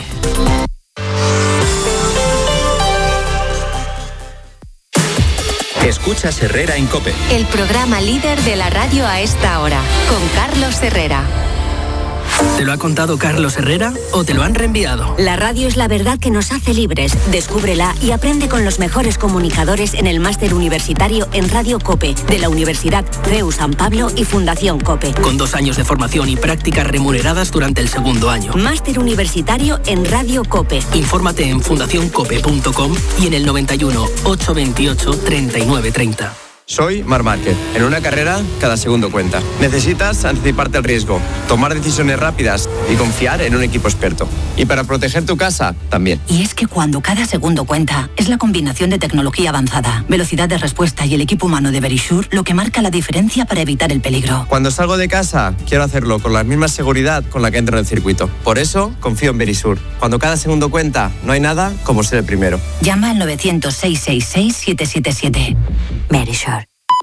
Escuchas Herrera en COPE. El programa líder de la radio a esta hora, con Carlos Herrera. ¿Te lo ha contado Carlos Herrera o te lo han reenviado? La radio es la verdad que nos hace libres. Descúbrela y aprende con los mejores comunicadores en el máster universitario en Radio COPE de la Universidad C E U San Pablo y Fundación COPE. Con dos años de formación y prácticas remuneradas durante el segundo año. Máster universitario en Radio COPE. Infórmate en fundación cope punto com y en el noventa y uno, ochocientos veintiocho, treinta y nueve treinta. Soy Marc Márquez. En una carrera, cada segundo cuenta. Necesitas anticiparte al riesgo, tomar decisiones rápidas y confiar en un equipo experto. Y para proteger tu casa, también. Y es que cuando cada segundo cuenta, es la combinación de tecnología avanzada, velocidad de respuesta y el equipo humano de Verisure lo que marca la diferencia para evitar el peligro. Cuando salgo de casa, quiero hacerlo con la misma seguridad con la que entro en el circuito. Por eso, confío en Verisure. Cuando cada segundo cuenta, no hay nada como ser el primero. Llama al novecientos, seiscientos sesenta y seis, siete siete siete. Verisure.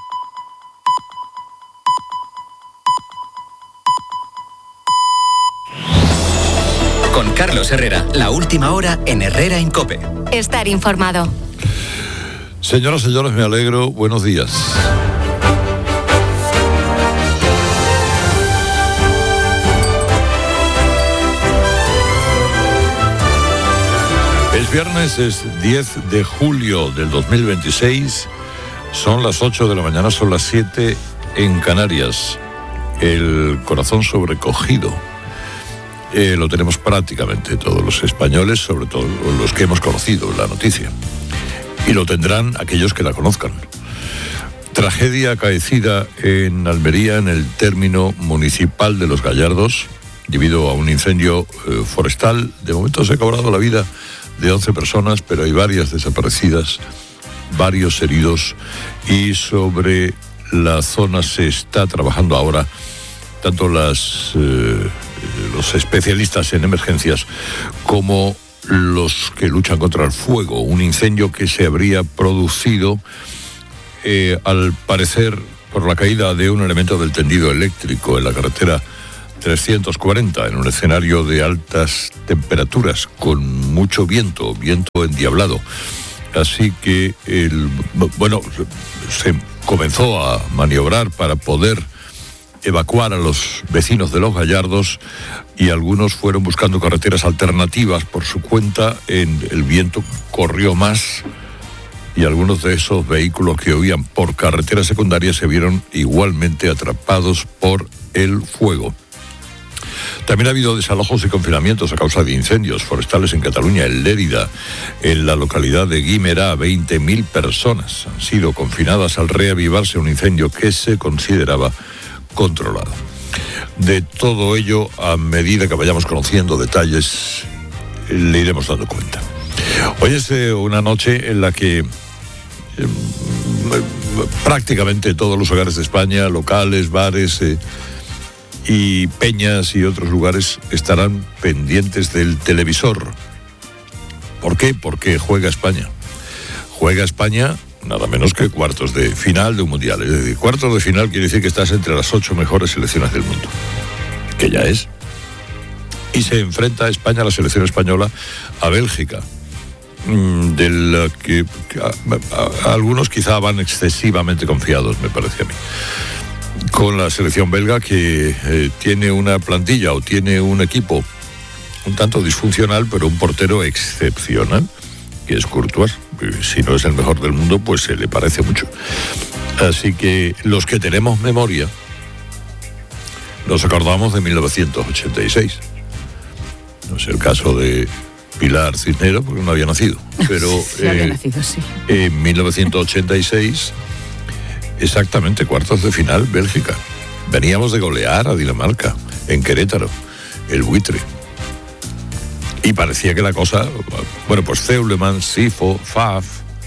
Con Carlos Herrera, la última hora en Herrera en COPE. Estar informado. Señoras y señores, me alegro. Buenos días. El viernes es diez de julio del dos mil veintiséis. Son las ocho de la mañana, son las siete en Canarias. El corazón sobrecogido. Eh, lo tenemos prácticamente todos los españoles, sobre todo los que hemos conocido la noticia. Y lo tendrán aquellos que la conozcan. Tragedia acaecida en Almería, en el término municipal de Los Gallardos, debido a un incendio eh, forestal. De momento se ha cobrado la vida de once personas, pero hay varias desaparecidas, varios heridos, y sobre la zona se está trabajando ahora tanto las, eh, los especialistas en emergencias como los que luchan contra el fuego. Un incendio que se habría producido, eh, al parecer, por la caída de un elemento del tendido eléctrico en la carretera trescientos cuarenta, en un escenario de altas temperaturas, con mucho viento, viento endiablado. Así que, el, bueno, se comenzó a maniobrar para poder evacuar a los vecinos de Los Gallardos, y algunos fueron buscando carreteras alternativas por su cuenta. En el viento corrió más y algunos de esos vehículos que huían por carreteras secundarias se vieron igualmente atrapados por el fuego. También ha habido desalojos y confinamientos a causa de incendios forestales en Cataluña, en Lérida, en la localidad de Guimerá. veinte mil personas han sido confinadas al reavivarse un incendio que se consideraba controlado. De todo ello, a medida que vayamos conociendo detalles, le iremos dando cuenta. Hoy es eh, una noche en la que eh, prácticamente todos los hogares de España, locales, bares eh, y peñas y otros lugares estarán pendientes del televisor. ¿Por qué? Porque juega España. Juega España nada menos que cuartos de final de un mundial. Es decir, cuartos de final quiere decir que estás entre las ocho mejores selecciones del mundo, que ya es. Y se enfrenta a España, la selección española, a Bélgica, de la que a, a, a algunos quizá van excesivamente confiados, me parece a mí, con la selección belga, que eh, tiene una plantilla o tiene un equipo un tanto disfuncional, pero un portero excepcional, que es Courtois. Si no es el mejor del mundo, pues se le parece mucho. Así que los que tenemos memoria nos acordamos de mil novecientos ochenta y seis. No es el caso de Pilar Cisneros, porque no había nacido, pero sí, había eh, nacido, sí. En mil novecientos ochenta y seis, exactamente, cuartos de final, Bélgica. Veníamos de golear a Dinamarca en Querétaro, el buitre. Y parecía que la cosa, bueno, pues Zeuleman, Sifo, Faf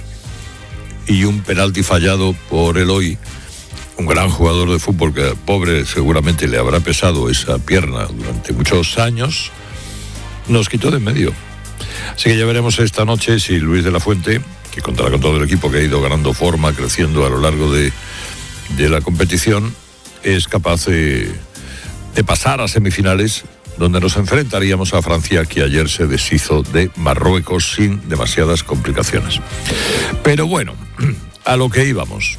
y un penalti fallado por Eloy, un gran jugador de fútbol que, pobre, seguramente le habrá pesado esa pierna durante muchos años, nos quitó de en medio. Así que ya veremos esta noche si Luis de la Fuente, que contará con todo el equipo que ha ido ganando forma, creciendo a lo largo de, de la competición, es capaz de, de pasar a semifinales, donde nos enfrentaríamos a Francia, que ayer se deshizo de Marruecos sin demasiadas complicaciones. Pero bueno, a lo que íbamos.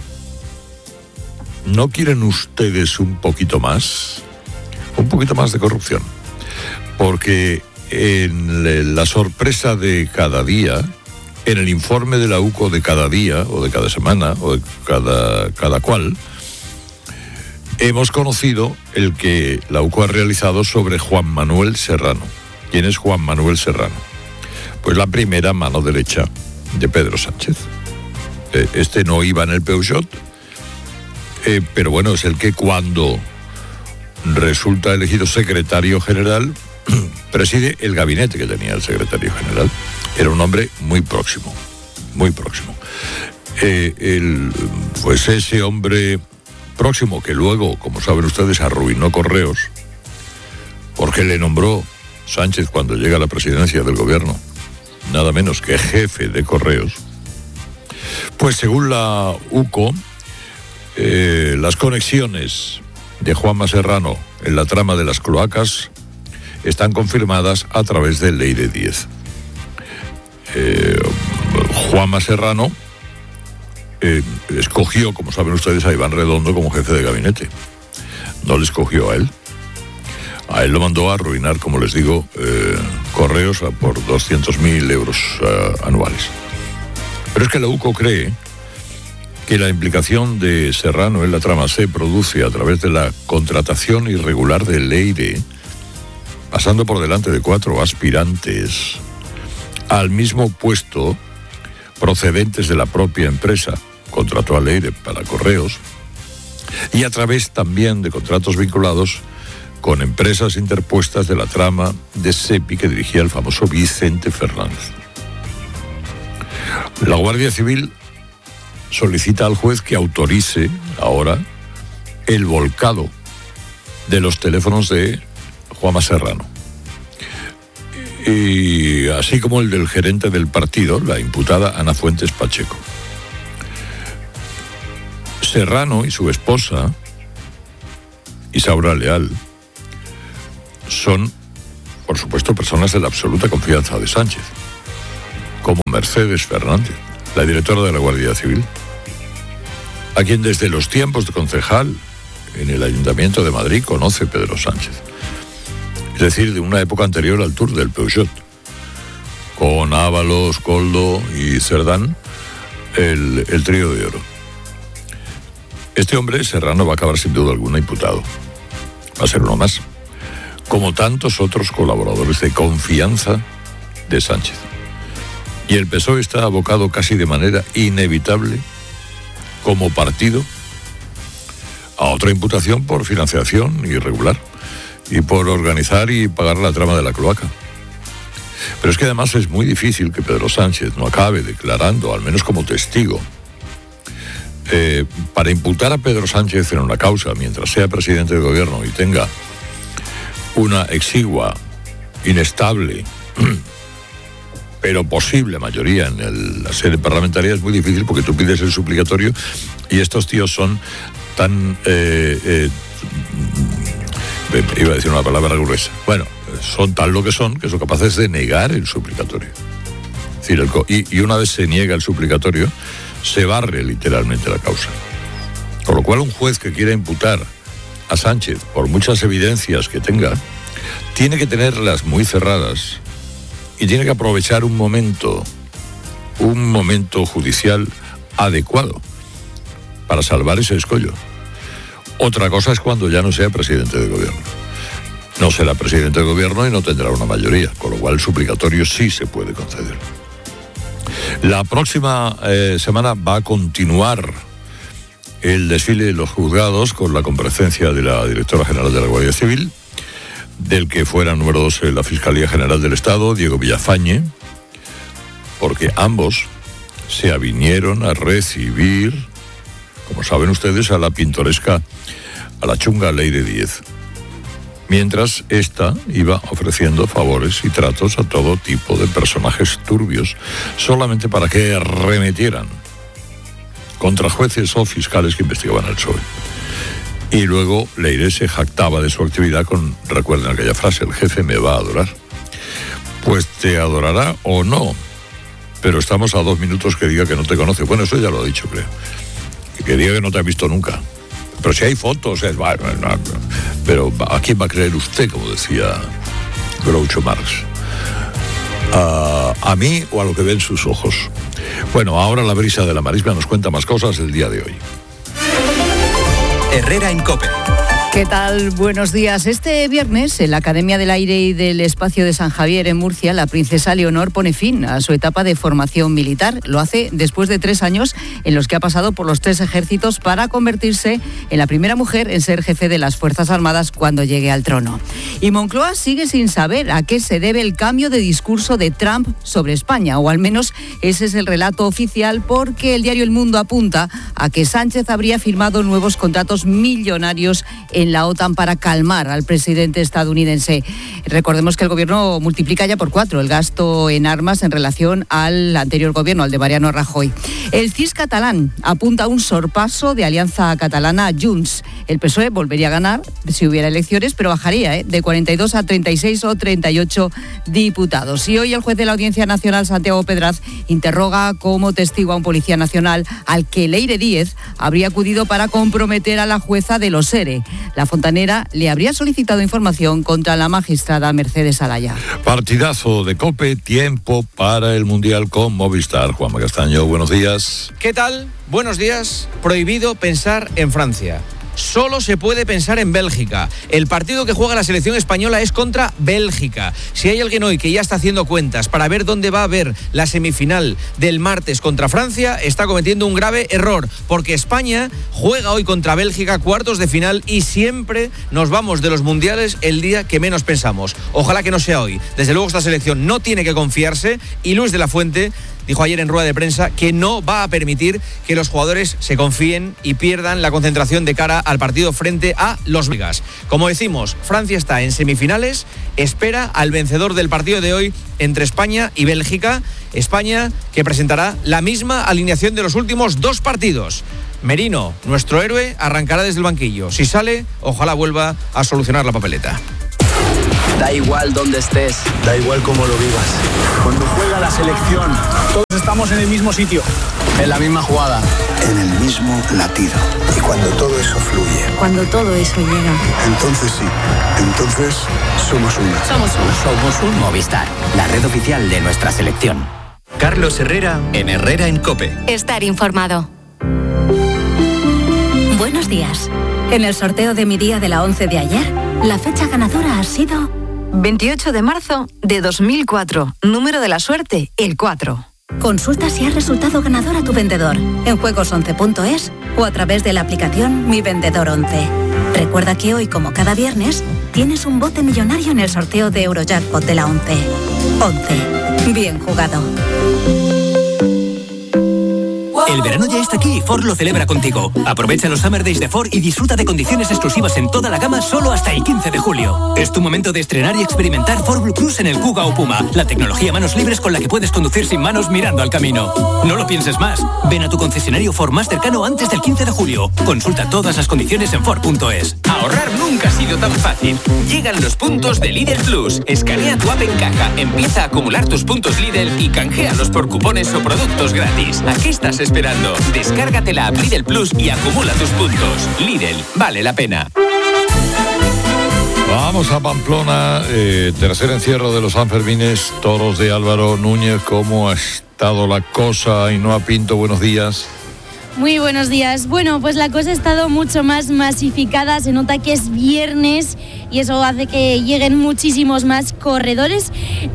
¿No quieren ustedes un poquito más? Un poquito más de corrupción. Porque en la sorpresa de cada día, en el informe de la U C O de cada día, o de cada semana, o de cada, cada cual, hemos conocido el que la U C O ha realizado sobre Juan Manuel Serrano. ¿Quién es Juan Manuel Serrano? Pues la primera mano derecha de Pedro Sánchez. Este no iba en el Peugeot, eh, pero bueno, es el que cuando resulta elegido secretario general, preside el gabinete que tenía el secretario general. Era un hombre muy próximo, muy próximo. Eh, el, pues ese hombre próximo, que luego, como saben ustedes, arruinó Correos, porque le nombró Sánchez, cuando llega a la presidencia del gobierno, nada menos que jefe de Correos. Pues según la U C O, eh, las conexiones de Juanma Serrano en la trama de las cloacas están confirmadas a través de Leire diez. Eh, Juanma Serrano Eh, escogió, como saben ustedes, a Iván Redondo como jefe de gabinete. No le escogió a él. A él lo mandó a arruinar, como les digo, eh, Correos a por doscientos mil euros uh, anuales. Pero es que la U C O cree que la implicación de Serrano en la trama se produce a través de la contratación irregular de Leire, pasando por delante de cuatro aspirantes al mismo puesto procedentes de la propia empresa. Contrató a Leire para Correos, y a través también de contratos vinculados con empresas interpuestas de la trama de SEPI que dirigía el famoso Vicente Fernández. La Guardia Civil solicita al juez que autorice ahora el volcado de los teléfonos de Juanma Serrano. Y así como el del gerente del partido, la imputada Ana Fuentes Pacheco. Serrano y su esposa, Isaura Leal, son, por supuesto, personas de la absoluta confianza de Sánchez, como Mercedes Fernández, la directora de la Guardia Civil, a quien desde los tiempos de concejal en el Ayuntamiento de Madrid conoce Pedro Sánchez. Es decir, de una época anterior al Tour del Peugeot, con Ábalos, Koldo y Cerdán, el, el trío de oro. Este hombre, Serrano, va a acabar sin duda alguna imputado. Va a ser uno más, como tantos otros colaboradores de confianza de Sánchez. Y el P S O E está abocado casi de manera inevitable, como partido, a otra imputación por financiación irregular y por organizar y pagar la trama de la cloaca. Pero es que además es muy difícil que Pedro Sánchez no acabe declarando, al menos como testigo, eh, para imputar a Pedro Sánchez en una causa mientras sea presidente del gobierno y tenga una exigua, inestable, pero posible mayoría en el, la sede parlamentaria. Es muy difícil porque tú pides el suplicatorio y estos tíos son tan... Eh, eh, iba a decir una palabra gruesa. Bueno, son tal lo que son, que son capaces de negar el suplicatorio. Es decir, el, y, y una vez se niega el suplicatorio, se barre literalmente la causa. Con lo cual, un juez que quiera imputar a Sánchez, por muchas evidencias que tenga, tiene que tenerlas muy cerradas y tiene que aprovechar un momento, un momento judicial adecuado para salvar ese escollo. Otra cosa es cuando ya no sea presidente de gobierno. No será presidente de gobierno y no tendrá una mayoría, con lo cual el suplicatorio sí se puede conceder. La próxima eh, semana va a continuar el desfile de los juzgados con la comparecencia de la directora general de la Guardia Civil, del que fuera número dos en la Fiscalía General del Estado, Diego Villafañe, porque ambos se avinieron a recibir, como saben ustedes, a la pintoresca, a la chunga Leire Díez, mientras esta iba ofreciendo favores y tratos a todo tipo de personajes turbios, solamente para que remitieran contra jueces o fiscales que investigaban el P S O E. Y luego Leire se jactaba de su actividad con, recuerden aquella frase, el jefe me va a adorar. Pues te adorará o no, pero estamos a dos minutos que diga que no te conoce. Bueno, eso ya lo ha dicho, creo. Que diga que no te ha visto nunca. Pero si hay fotos, es... Pero ¿a quién va a creer usted, como decía Groucho Marx? ¿A, a mí o a lo que ven sus ojos? Bueno, ahora la brisa de la marisma nos cuenta más cosas del día de hoy. Herrera en COPE. ¿Qué tal? Buenos días. Este viernes, en la Academia del Aire y del Espacio de San Javier, en Murcia, la princesa Leonor pone fin a su etapa de formación militar. Lo hace después de tres años en los que ha pasado por los tres ejércitos para convertirse en la primera mujer en ser jefe de las Fuerzas Armadas cuando llegue al trono. Y Moncloa sigue sin saber a qué se debe el cambio de discurso de Trump sobre España, o al menos ese es el relato oficial, porque el diario El Mundo apunta a que Sánchez habría firmado nuevos contratos millonarios en en la OTAN para calmar al presidente estadounidense. Recordemos que el gobierno multiplica ya por cuatro el gasto en armas en relación al anterior gobierno, al de Mariano Rajoy. El C I S catalán apunta a un sorpaso de Alianza Catalana a Junts. El P S O E volvería a ganar si hubiera elecciones, pero bajaría ¿eh? de cuarenta y dos a treinta y seis o treinta y ocho diputados. Y hoy el juez de la Audiencia Nacional, Santiago Pedraz, interroga como testigo a un policía nacional al que Leire Díez habría acudido para comprometer a la jueza de los ERE. La Fontanera le habría solicitado información contra la magistrada Mercedes Alaya. Partidazo de COPE, tiempo para el Mundial con Movistar. Juanma Castaño, buenos días. ¿Qué tal? Buenos días. Prohibido pensar en Francia. Solo se puede pensar en Bélgica. El partido que juega la selección española es contra Bélgica. Si hay alguien hoy que ya está haciendo cuentas para ver dónde va a haber la semifinal del martes contra Francia, está cometiendo un grave error, porque España juega hoy contra Bélgica, cuartos de final, y siempre nos vamos de los mundiales el día que menos pensamos. Ojalá que no sea hoy. Desde luego esta selección no tiene que confiarse y Luis de la Fuente dijo ayer en rueda de prensa que no va a permitir que los jugadores se confíen y pierdan la concentración de cara al partido frente a los belgas. Como decimos, Francia está en semifinales, espera al vencedor del partido de hoy entre España y Bélgica. España que presentará la misma alineación de los últimos dos partidos. Merino, nuestro héroe, arrancará desde el banquillo. Si sale, ojalá vuelva a solucionar la papeleta. Da igual dónde estés, da igual cómo lo vivas. Cuando juega la selección, todos estamos en el mismo sitio, en la misma jugada, en el mismo latido. Y cuando todo eso fluye, cuando todo eso llega, entonces sí, entonces somos uno. Somos uno. Somos un Movistar, la red oficial de nuestra selección. Carlos Herrera en Herrera en COPE. Estar informado. Buenos días. En el sorteo de mi día de la once de ayer, la fecha ganadora ha sido veintiocho de marzo de dos mil cuatro. Número de la suerte, el cuatro. Consulta si has resultado ganador a tu vendedor en juegos once punto es o a través de la aplicación Mi Vendedor once. Recuerda que hoy, como cada viernes, tienes un bote millonario en el sorteo de Eurojackpot de la once. once. Bien jugado. El verano ya está aquí y Ford lo celebra contigo. Aprovecha los Summer Days de Ford y disfruta de condiciones exclusivas en toda la gama solo hasta el quince de julio. Es tu momento de estrenar y experimentar Ford Blue Cruise en el Kuga o Puma, la tecnología manos libres con la que puedes conducir sin manos mirando al camino. No lo pienses más. Ven a tu concesionario Ford más cercano antes del quince de julio. Consulta todas las condiciones en Ford punto es. Ahorrar nunca ha sido tan fácil. Llegan los puntos de Lidl Plus. Escanea tu app en caja, empieza a acumular tus puntos Lidl y canjealos por cupones o productos gratis. ¿A qué estás esperando? Descárgate la app Lidl Plus y acumula tus puntos. Lidl, vale la pena. Vamos a Pamplona, eh, tercer encierro de los Sanfermines, toros de Álvaro Núñez. ¿Cómo ha estado la cosa? Ainhoa Pinto, buenos días. Muy buenos días. Bueno, pues la cosa ha estado mucho más masificada, se nota que es viernes y eso hace que lleguen muchísimos más corredores.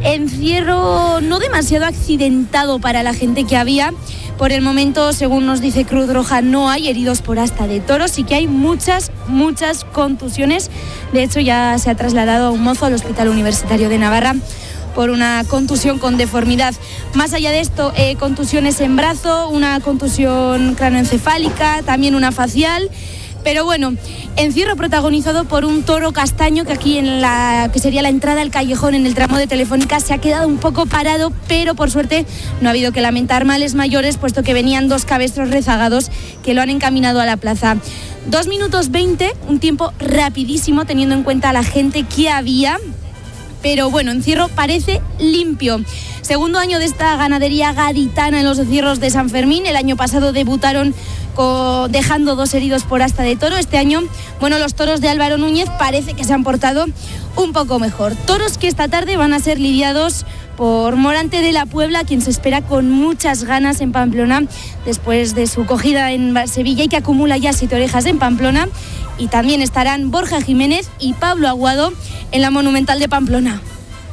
Encierro no demasiado accidentado para la gente que había. Por el momento, según nos dice Cruz Roja, no hay heridos por asta de toros, sí que hay muchas, muchas contusiones. De hecho, ya se ha trasladado a un mozo al Hospital Universitario de Navarra por una contusión con deformidad. Más allá de esto, eh, contusiones en brazo, una contusión cráneoencefálica, también una facial. Pero bueno, encierro protagonizado por un toro castaño que aquí en la que sería la entrada al callejón en el tramo de Telefónica se ha quedado un poco parado, pero por suerte no ha habido que lamentar males mayores, puesto que venían dos cabestros rezagados que lo han encaminado a la plaza. Dos minutos veinte, un tiempo rapidísimo teniendo en cuenta a la gente que había. Pero bueno, encierro parece limpio. Segundo año de esta ganadería gaditana en los encierros de San Fermín. El año pasado debutaron con, dejando dos heridos por asta de toro. Este año, bueno, los toros de Álvaro Núñez parece que se han portado un poco mejor. Toros que esta tarde van a ser lidiados por Morante de la Puebla, quien se espera con muchas ganas en Pamplona después de su cogida en Sevilla y que acumula ya siete orejas en Pamplona. Y también estarán Borja Jiménez y Pablo Aguado en la Monumental de Pamplona.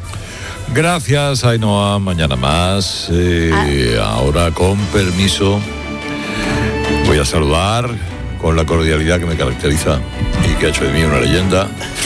Gracias, Ainhoa. Mañana más. Eh, ah. Ahora, con permiso, voy a saludar con la cordialidad que me caracteriza y que ha hecho de mí una leyenda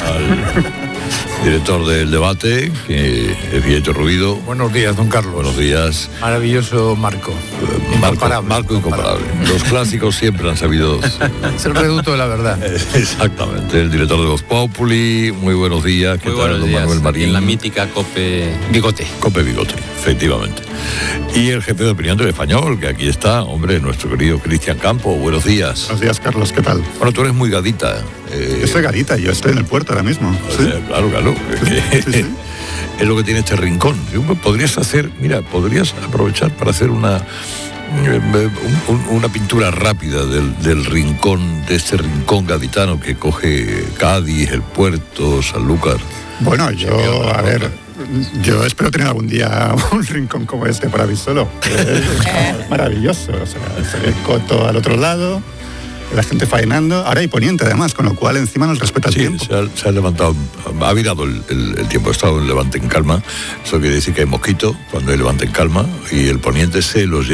al director del debate, que es Vieto Rubido. Buenos días, don Carlos. Buenos días. Maravilloso Marco. Marco incomparable. Marco incomparable. Los clásicos siempre han sabido. Es el reducto de la verdad. Exactamente. El director de Voz Populi. Muy buenos días. ¿Qué Muy tal, buenos don días. Manuel Marín? En la mítica Cope Bigote. Cope Bigote, efectivamente. Y el jefe de opinión del Español, que aquí está, hombre, nuestro querido Cristian Campo. Buenos días. Buenos días, Carlos. ¿Qué tal? Bueno, tú eres muy gadita. Eh... Yo soy gadita. Yo estoy en el puerto ahora mismo. ¿Sí? Claro, claro. Es, que, sí, sí. es lo que tiene este rincón. Podrías hacer, mira, podrías aprovechar para hacer una un, un, una pintura rápida del, del rincón, de este rincón gaditano que coge Cádiz, el puerto, Sanlúcar. Bueno, yo, a ver, yo espero tener algún día un rincón como este para mí solo. Es maravilloso. O sea, el coto al otro lado, la gente faenando. Ahora hay poniente, además, con lo cual encima nos respeta el sí, tiempo. Se ha, se ha levantado, ha virado el, el, el tiempo, ha estado en levante en calma. Eso quiere decir que hay mosquito cuando hay levante en calma y el poniente se los lleva.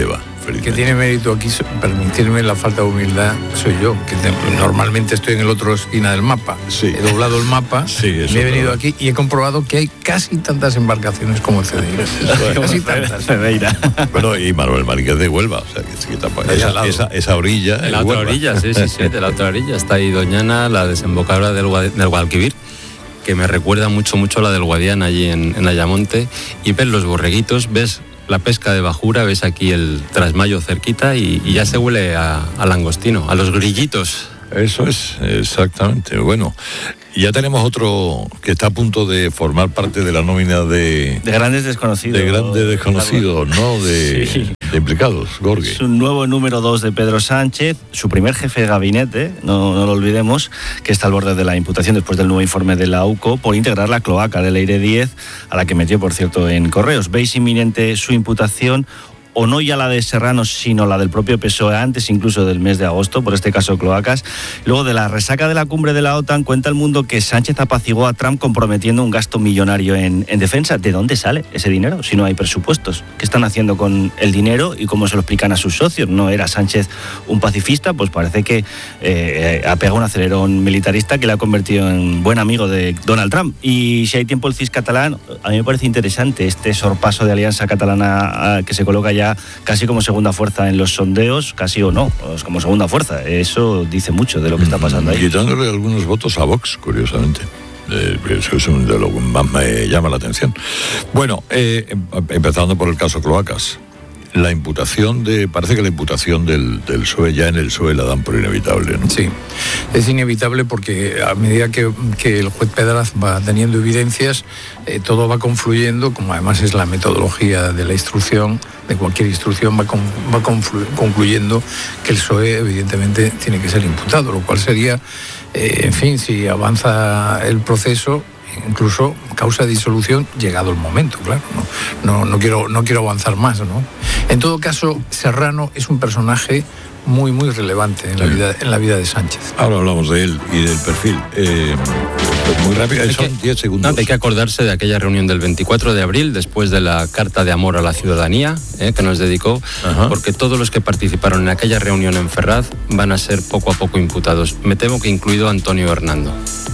felizmente. Que tiene mérito aquí permitirme la falta de humildad soy yo, que te, normalmente estoy en el otro esquina del mapa. Sí. He doblado el mapa, sí, me he venido aquí y he comprobado que hay casi tantas embarcaciones como el Cedeira. Casi tantas. Cedeira. Bueno, y Manuel Márquez de Huelva, o sea, que, que tampoco, esa, esa, esa orilla. De la otra Huelva. orilla, sí, sí, sí, de la otra orilla. Está ahí Doñana, la desembocadura del, Guad- del Guadalquivir, que me recuerda mucho, mucho a la del Guadiana allí en, en Ayamonte. Y ves los borreguitos, ves la pesca de bajura, ves aquí el trasmayo cerquita y, y ya se huele a, a langostino, a los grillitos. Eso es, exactamente. Bueno, ya tenemos otro que está a punto de formar parte de la nómina de... De grandes desconocidos. De grandes desconocidos, ¿no? De, sí. de implicados, Gorgui. Es un nuevo número dos de Pedro Sánchez, su primer jefe de gabinete, no, no lo olvidemos, que está al borde de la imputación después del nuevo informe de la U C O por integrar la cloaca de Leire diez, a la que metió, por cierto, en Correos. ¿Veis inminente su imputación? O no ya la de Serrano, sino la del propio P S O E, antes incluso del mes de agosto, por este caso Cloacas. Luego de la resaca de la cumbre de la OTAN, cuenta El Mundo que Sánchez apaciguó a Trump comprometiendo un gasto millonario en, en defensa. ¿De dónde sale ese dinero si no hay presupuestos? ¿Qué están haciendo con el dinero y cómo se lo explican a sus socios? ¿No era Sánchez un pacifista? Pues parece que eh, ha pegado un acelerón militarista que le ha convertido en buen amigo de Donald Trump. Y si hay tiempo el C I S catalán, a mí me parece interesante este sorpaso de Alianza Catalana que se coloca ya casi como segunda fuerza en los sondeos, casi o no, pues como segunda fuerza. Eso dice mucho de lo que está pasando ahí. Quitándole algunos votos a Vox, curiosamente. Eh, eso es un de lo que más me llama la atención. Bueno, eh, empezando por el caso Cloacas. La imputación de... Parece que la imputación del, del P S O E, ya en el P S O E la dan por inevitable, ¿no? Sí, es inevitable porque a medida que, que el juez Pedraz va teniendo evidencias, eh, todo va confluyendo, como además es la metodología de la instrucción, de cualquier instrucción, va, con, va conflu, concluyendo que el P S O E evidentemente tiene que ser imputado, lo cual sería, eh, en fin, si avanza el proceso, incluso causa de disolución llegado el momento, claro. No, no, no, quiero, no quiero avanzar más, ¿no? En todo caso, Serrano es un personaje muy, muy relevante en la vida, en la vida de Sánchez. Ahora hablamos de él y del perfil. Eh, muy rápido, Hay son que, diez segundos. No, hay que acordarse de aquella reunión del veinticuatro de abril, después de la Carta de Amor a la Ciudadanía, eh, que nos dedicó, Ajá. porque todos los que participaron en aquella reunión en Ferraz van a ser poco a poco imputados. Me temo que incluido Antonio Hernando.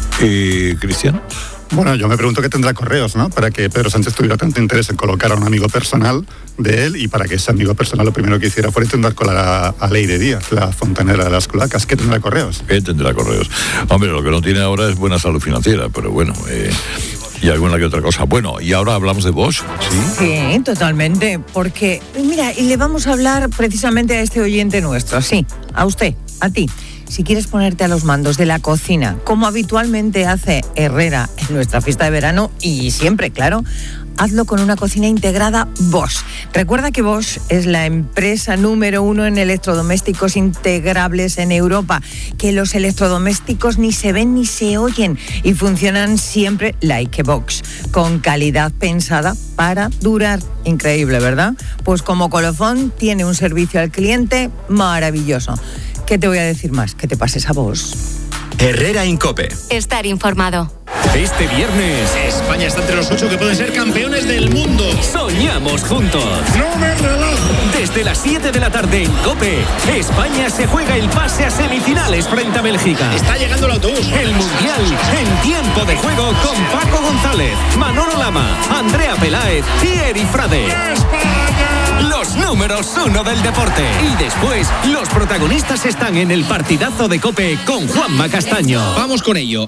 ¿Y Cristian? Bueno, yo me pregunto qué tendrá Correos, ¿no? Para que Pedro Sánchez tuviera tanto interés en colocar a un amigo personal de él y para que ese amigo personal lo primero que hiciera fuera intentar colar a, a Leire Díaz, la fontanera de las cloacas. ¿Qué tendrá Correos? ¿Qué tendrá Correos? Hombre, lo que no tiene ahora es buena salud financiera, pero bueno... Eh... y alguna que otra cosa. Bueno, y ahora hablamos de Bosch, ¿sí? Sí, totalmente, porque, mira, y le vamos a hablar precisamente a este oyente nuestro, sí, a usted, a ti. Si quieres ponerte a los mandos de la cocina, como habitualmente hace Herrera en nuestra fiesta de verano, y siempre, claro, hazlo con una cocina integrada Bosch. Recuerda que Bosch es la empresa número uno en electrodomésticos integrables en Europa, que los electrodomésticos ni se ven ni se oyen y funcionan siempre like a box, con calidad pensada para durar. Increíble, ¿verdad? Pues como colofón tiene un servicio al cliente maravilloso. ¿Qué te voy a decir más? Que te pases a Bosch. Herrera Incope. Estar informado. Este viernes, España está entre los ocho que pueden ser campeones del mundo. Soñamos juntos. ¡No me relajo! Desde las siete de la tarde en COPE, España se juega el pase a semifinales frente a Bélgica. Está llegando el autobús. El Mundial en tiempo de juego con Paco González, Manolo Lama, Andrea Peláez y Eri Frade. ¡España! Los números uno del deporte. Y después, los protagonistas están en el partidazo de COPE con Juanma Castaño. Vamos con ello.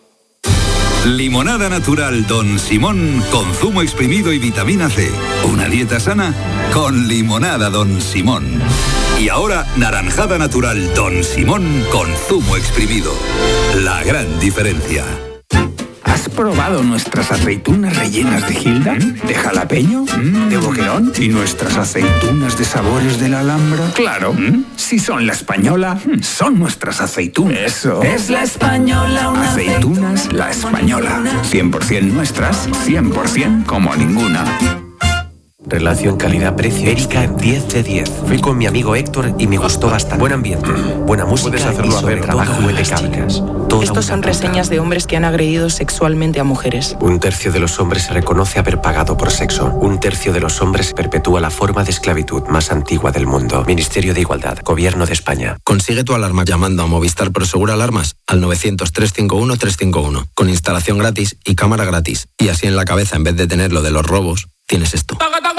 Limonada natural Don Simón con zumo exprimido y vitamina C. Una dieta sana con limonada Don Simón. Y ahora naranjada natural Don Simón con zumo exprimido. La gran diferencia. ¿Has probado nuestras aceitunas rellenas de Gilda? ¿Mm? ¿De jalapeño? ¿Mm? ¿De boquerón? ¿Y nuestras aceitunas de sabores de la Alhambra? Claro, ¿Mm? Si son la española, son nuestras aceitunas. Eso. Es la española, una aceitunas aceituna. La española. cien por ciento nuestras, cien por ciento como ninguna. Relación calidad-precio. Erika, diez de diez. Fui con mi amigo Héctor y me gustó bastante. Buen ambiente, buena música. Puedes hacerlo y sobre a ver, trabajo impecable. Estos son reseñas de hombres que han agredido sexualmente a mujeres. Un tercio de los hombres reconoce haber pagado por sexo. Un tercio de los hombres perpetúa la forma de esclavitud más antigua del mundo. Ministerio de Igualdad, Gobierno de España. Consigue tu alarma llamando a Movistar Prosegur Alarmas al novecientos, trescientos cincuenta y uno, trescientos cincuenta y uno, con instalación gratis y cámara gratis. Y así en la cabeza, en vez de tener lo de los robos, tienes esto.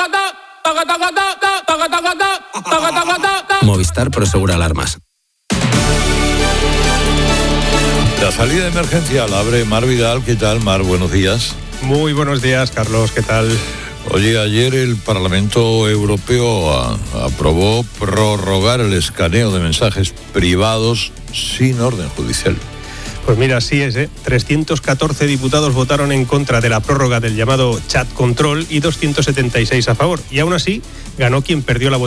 Movistar Prosegur Alarmas. La salida emergencial abre Mar Vidal. ¿Qué tal, Mar? Buenos días. Muy buenos días, Carlos. ¿Qué tal? Oye, ayer el Parlamento Europeo a, aprobó prorrogar el escaneo de mensajes privados sin orden judicial. Pues mira, así es, ¿eh? trescientos catorce diputados votaron en contra de la prórroga del llamado chat control y doscientos setenta y seis a favor. Y aún así, ganó quien perdió la votación.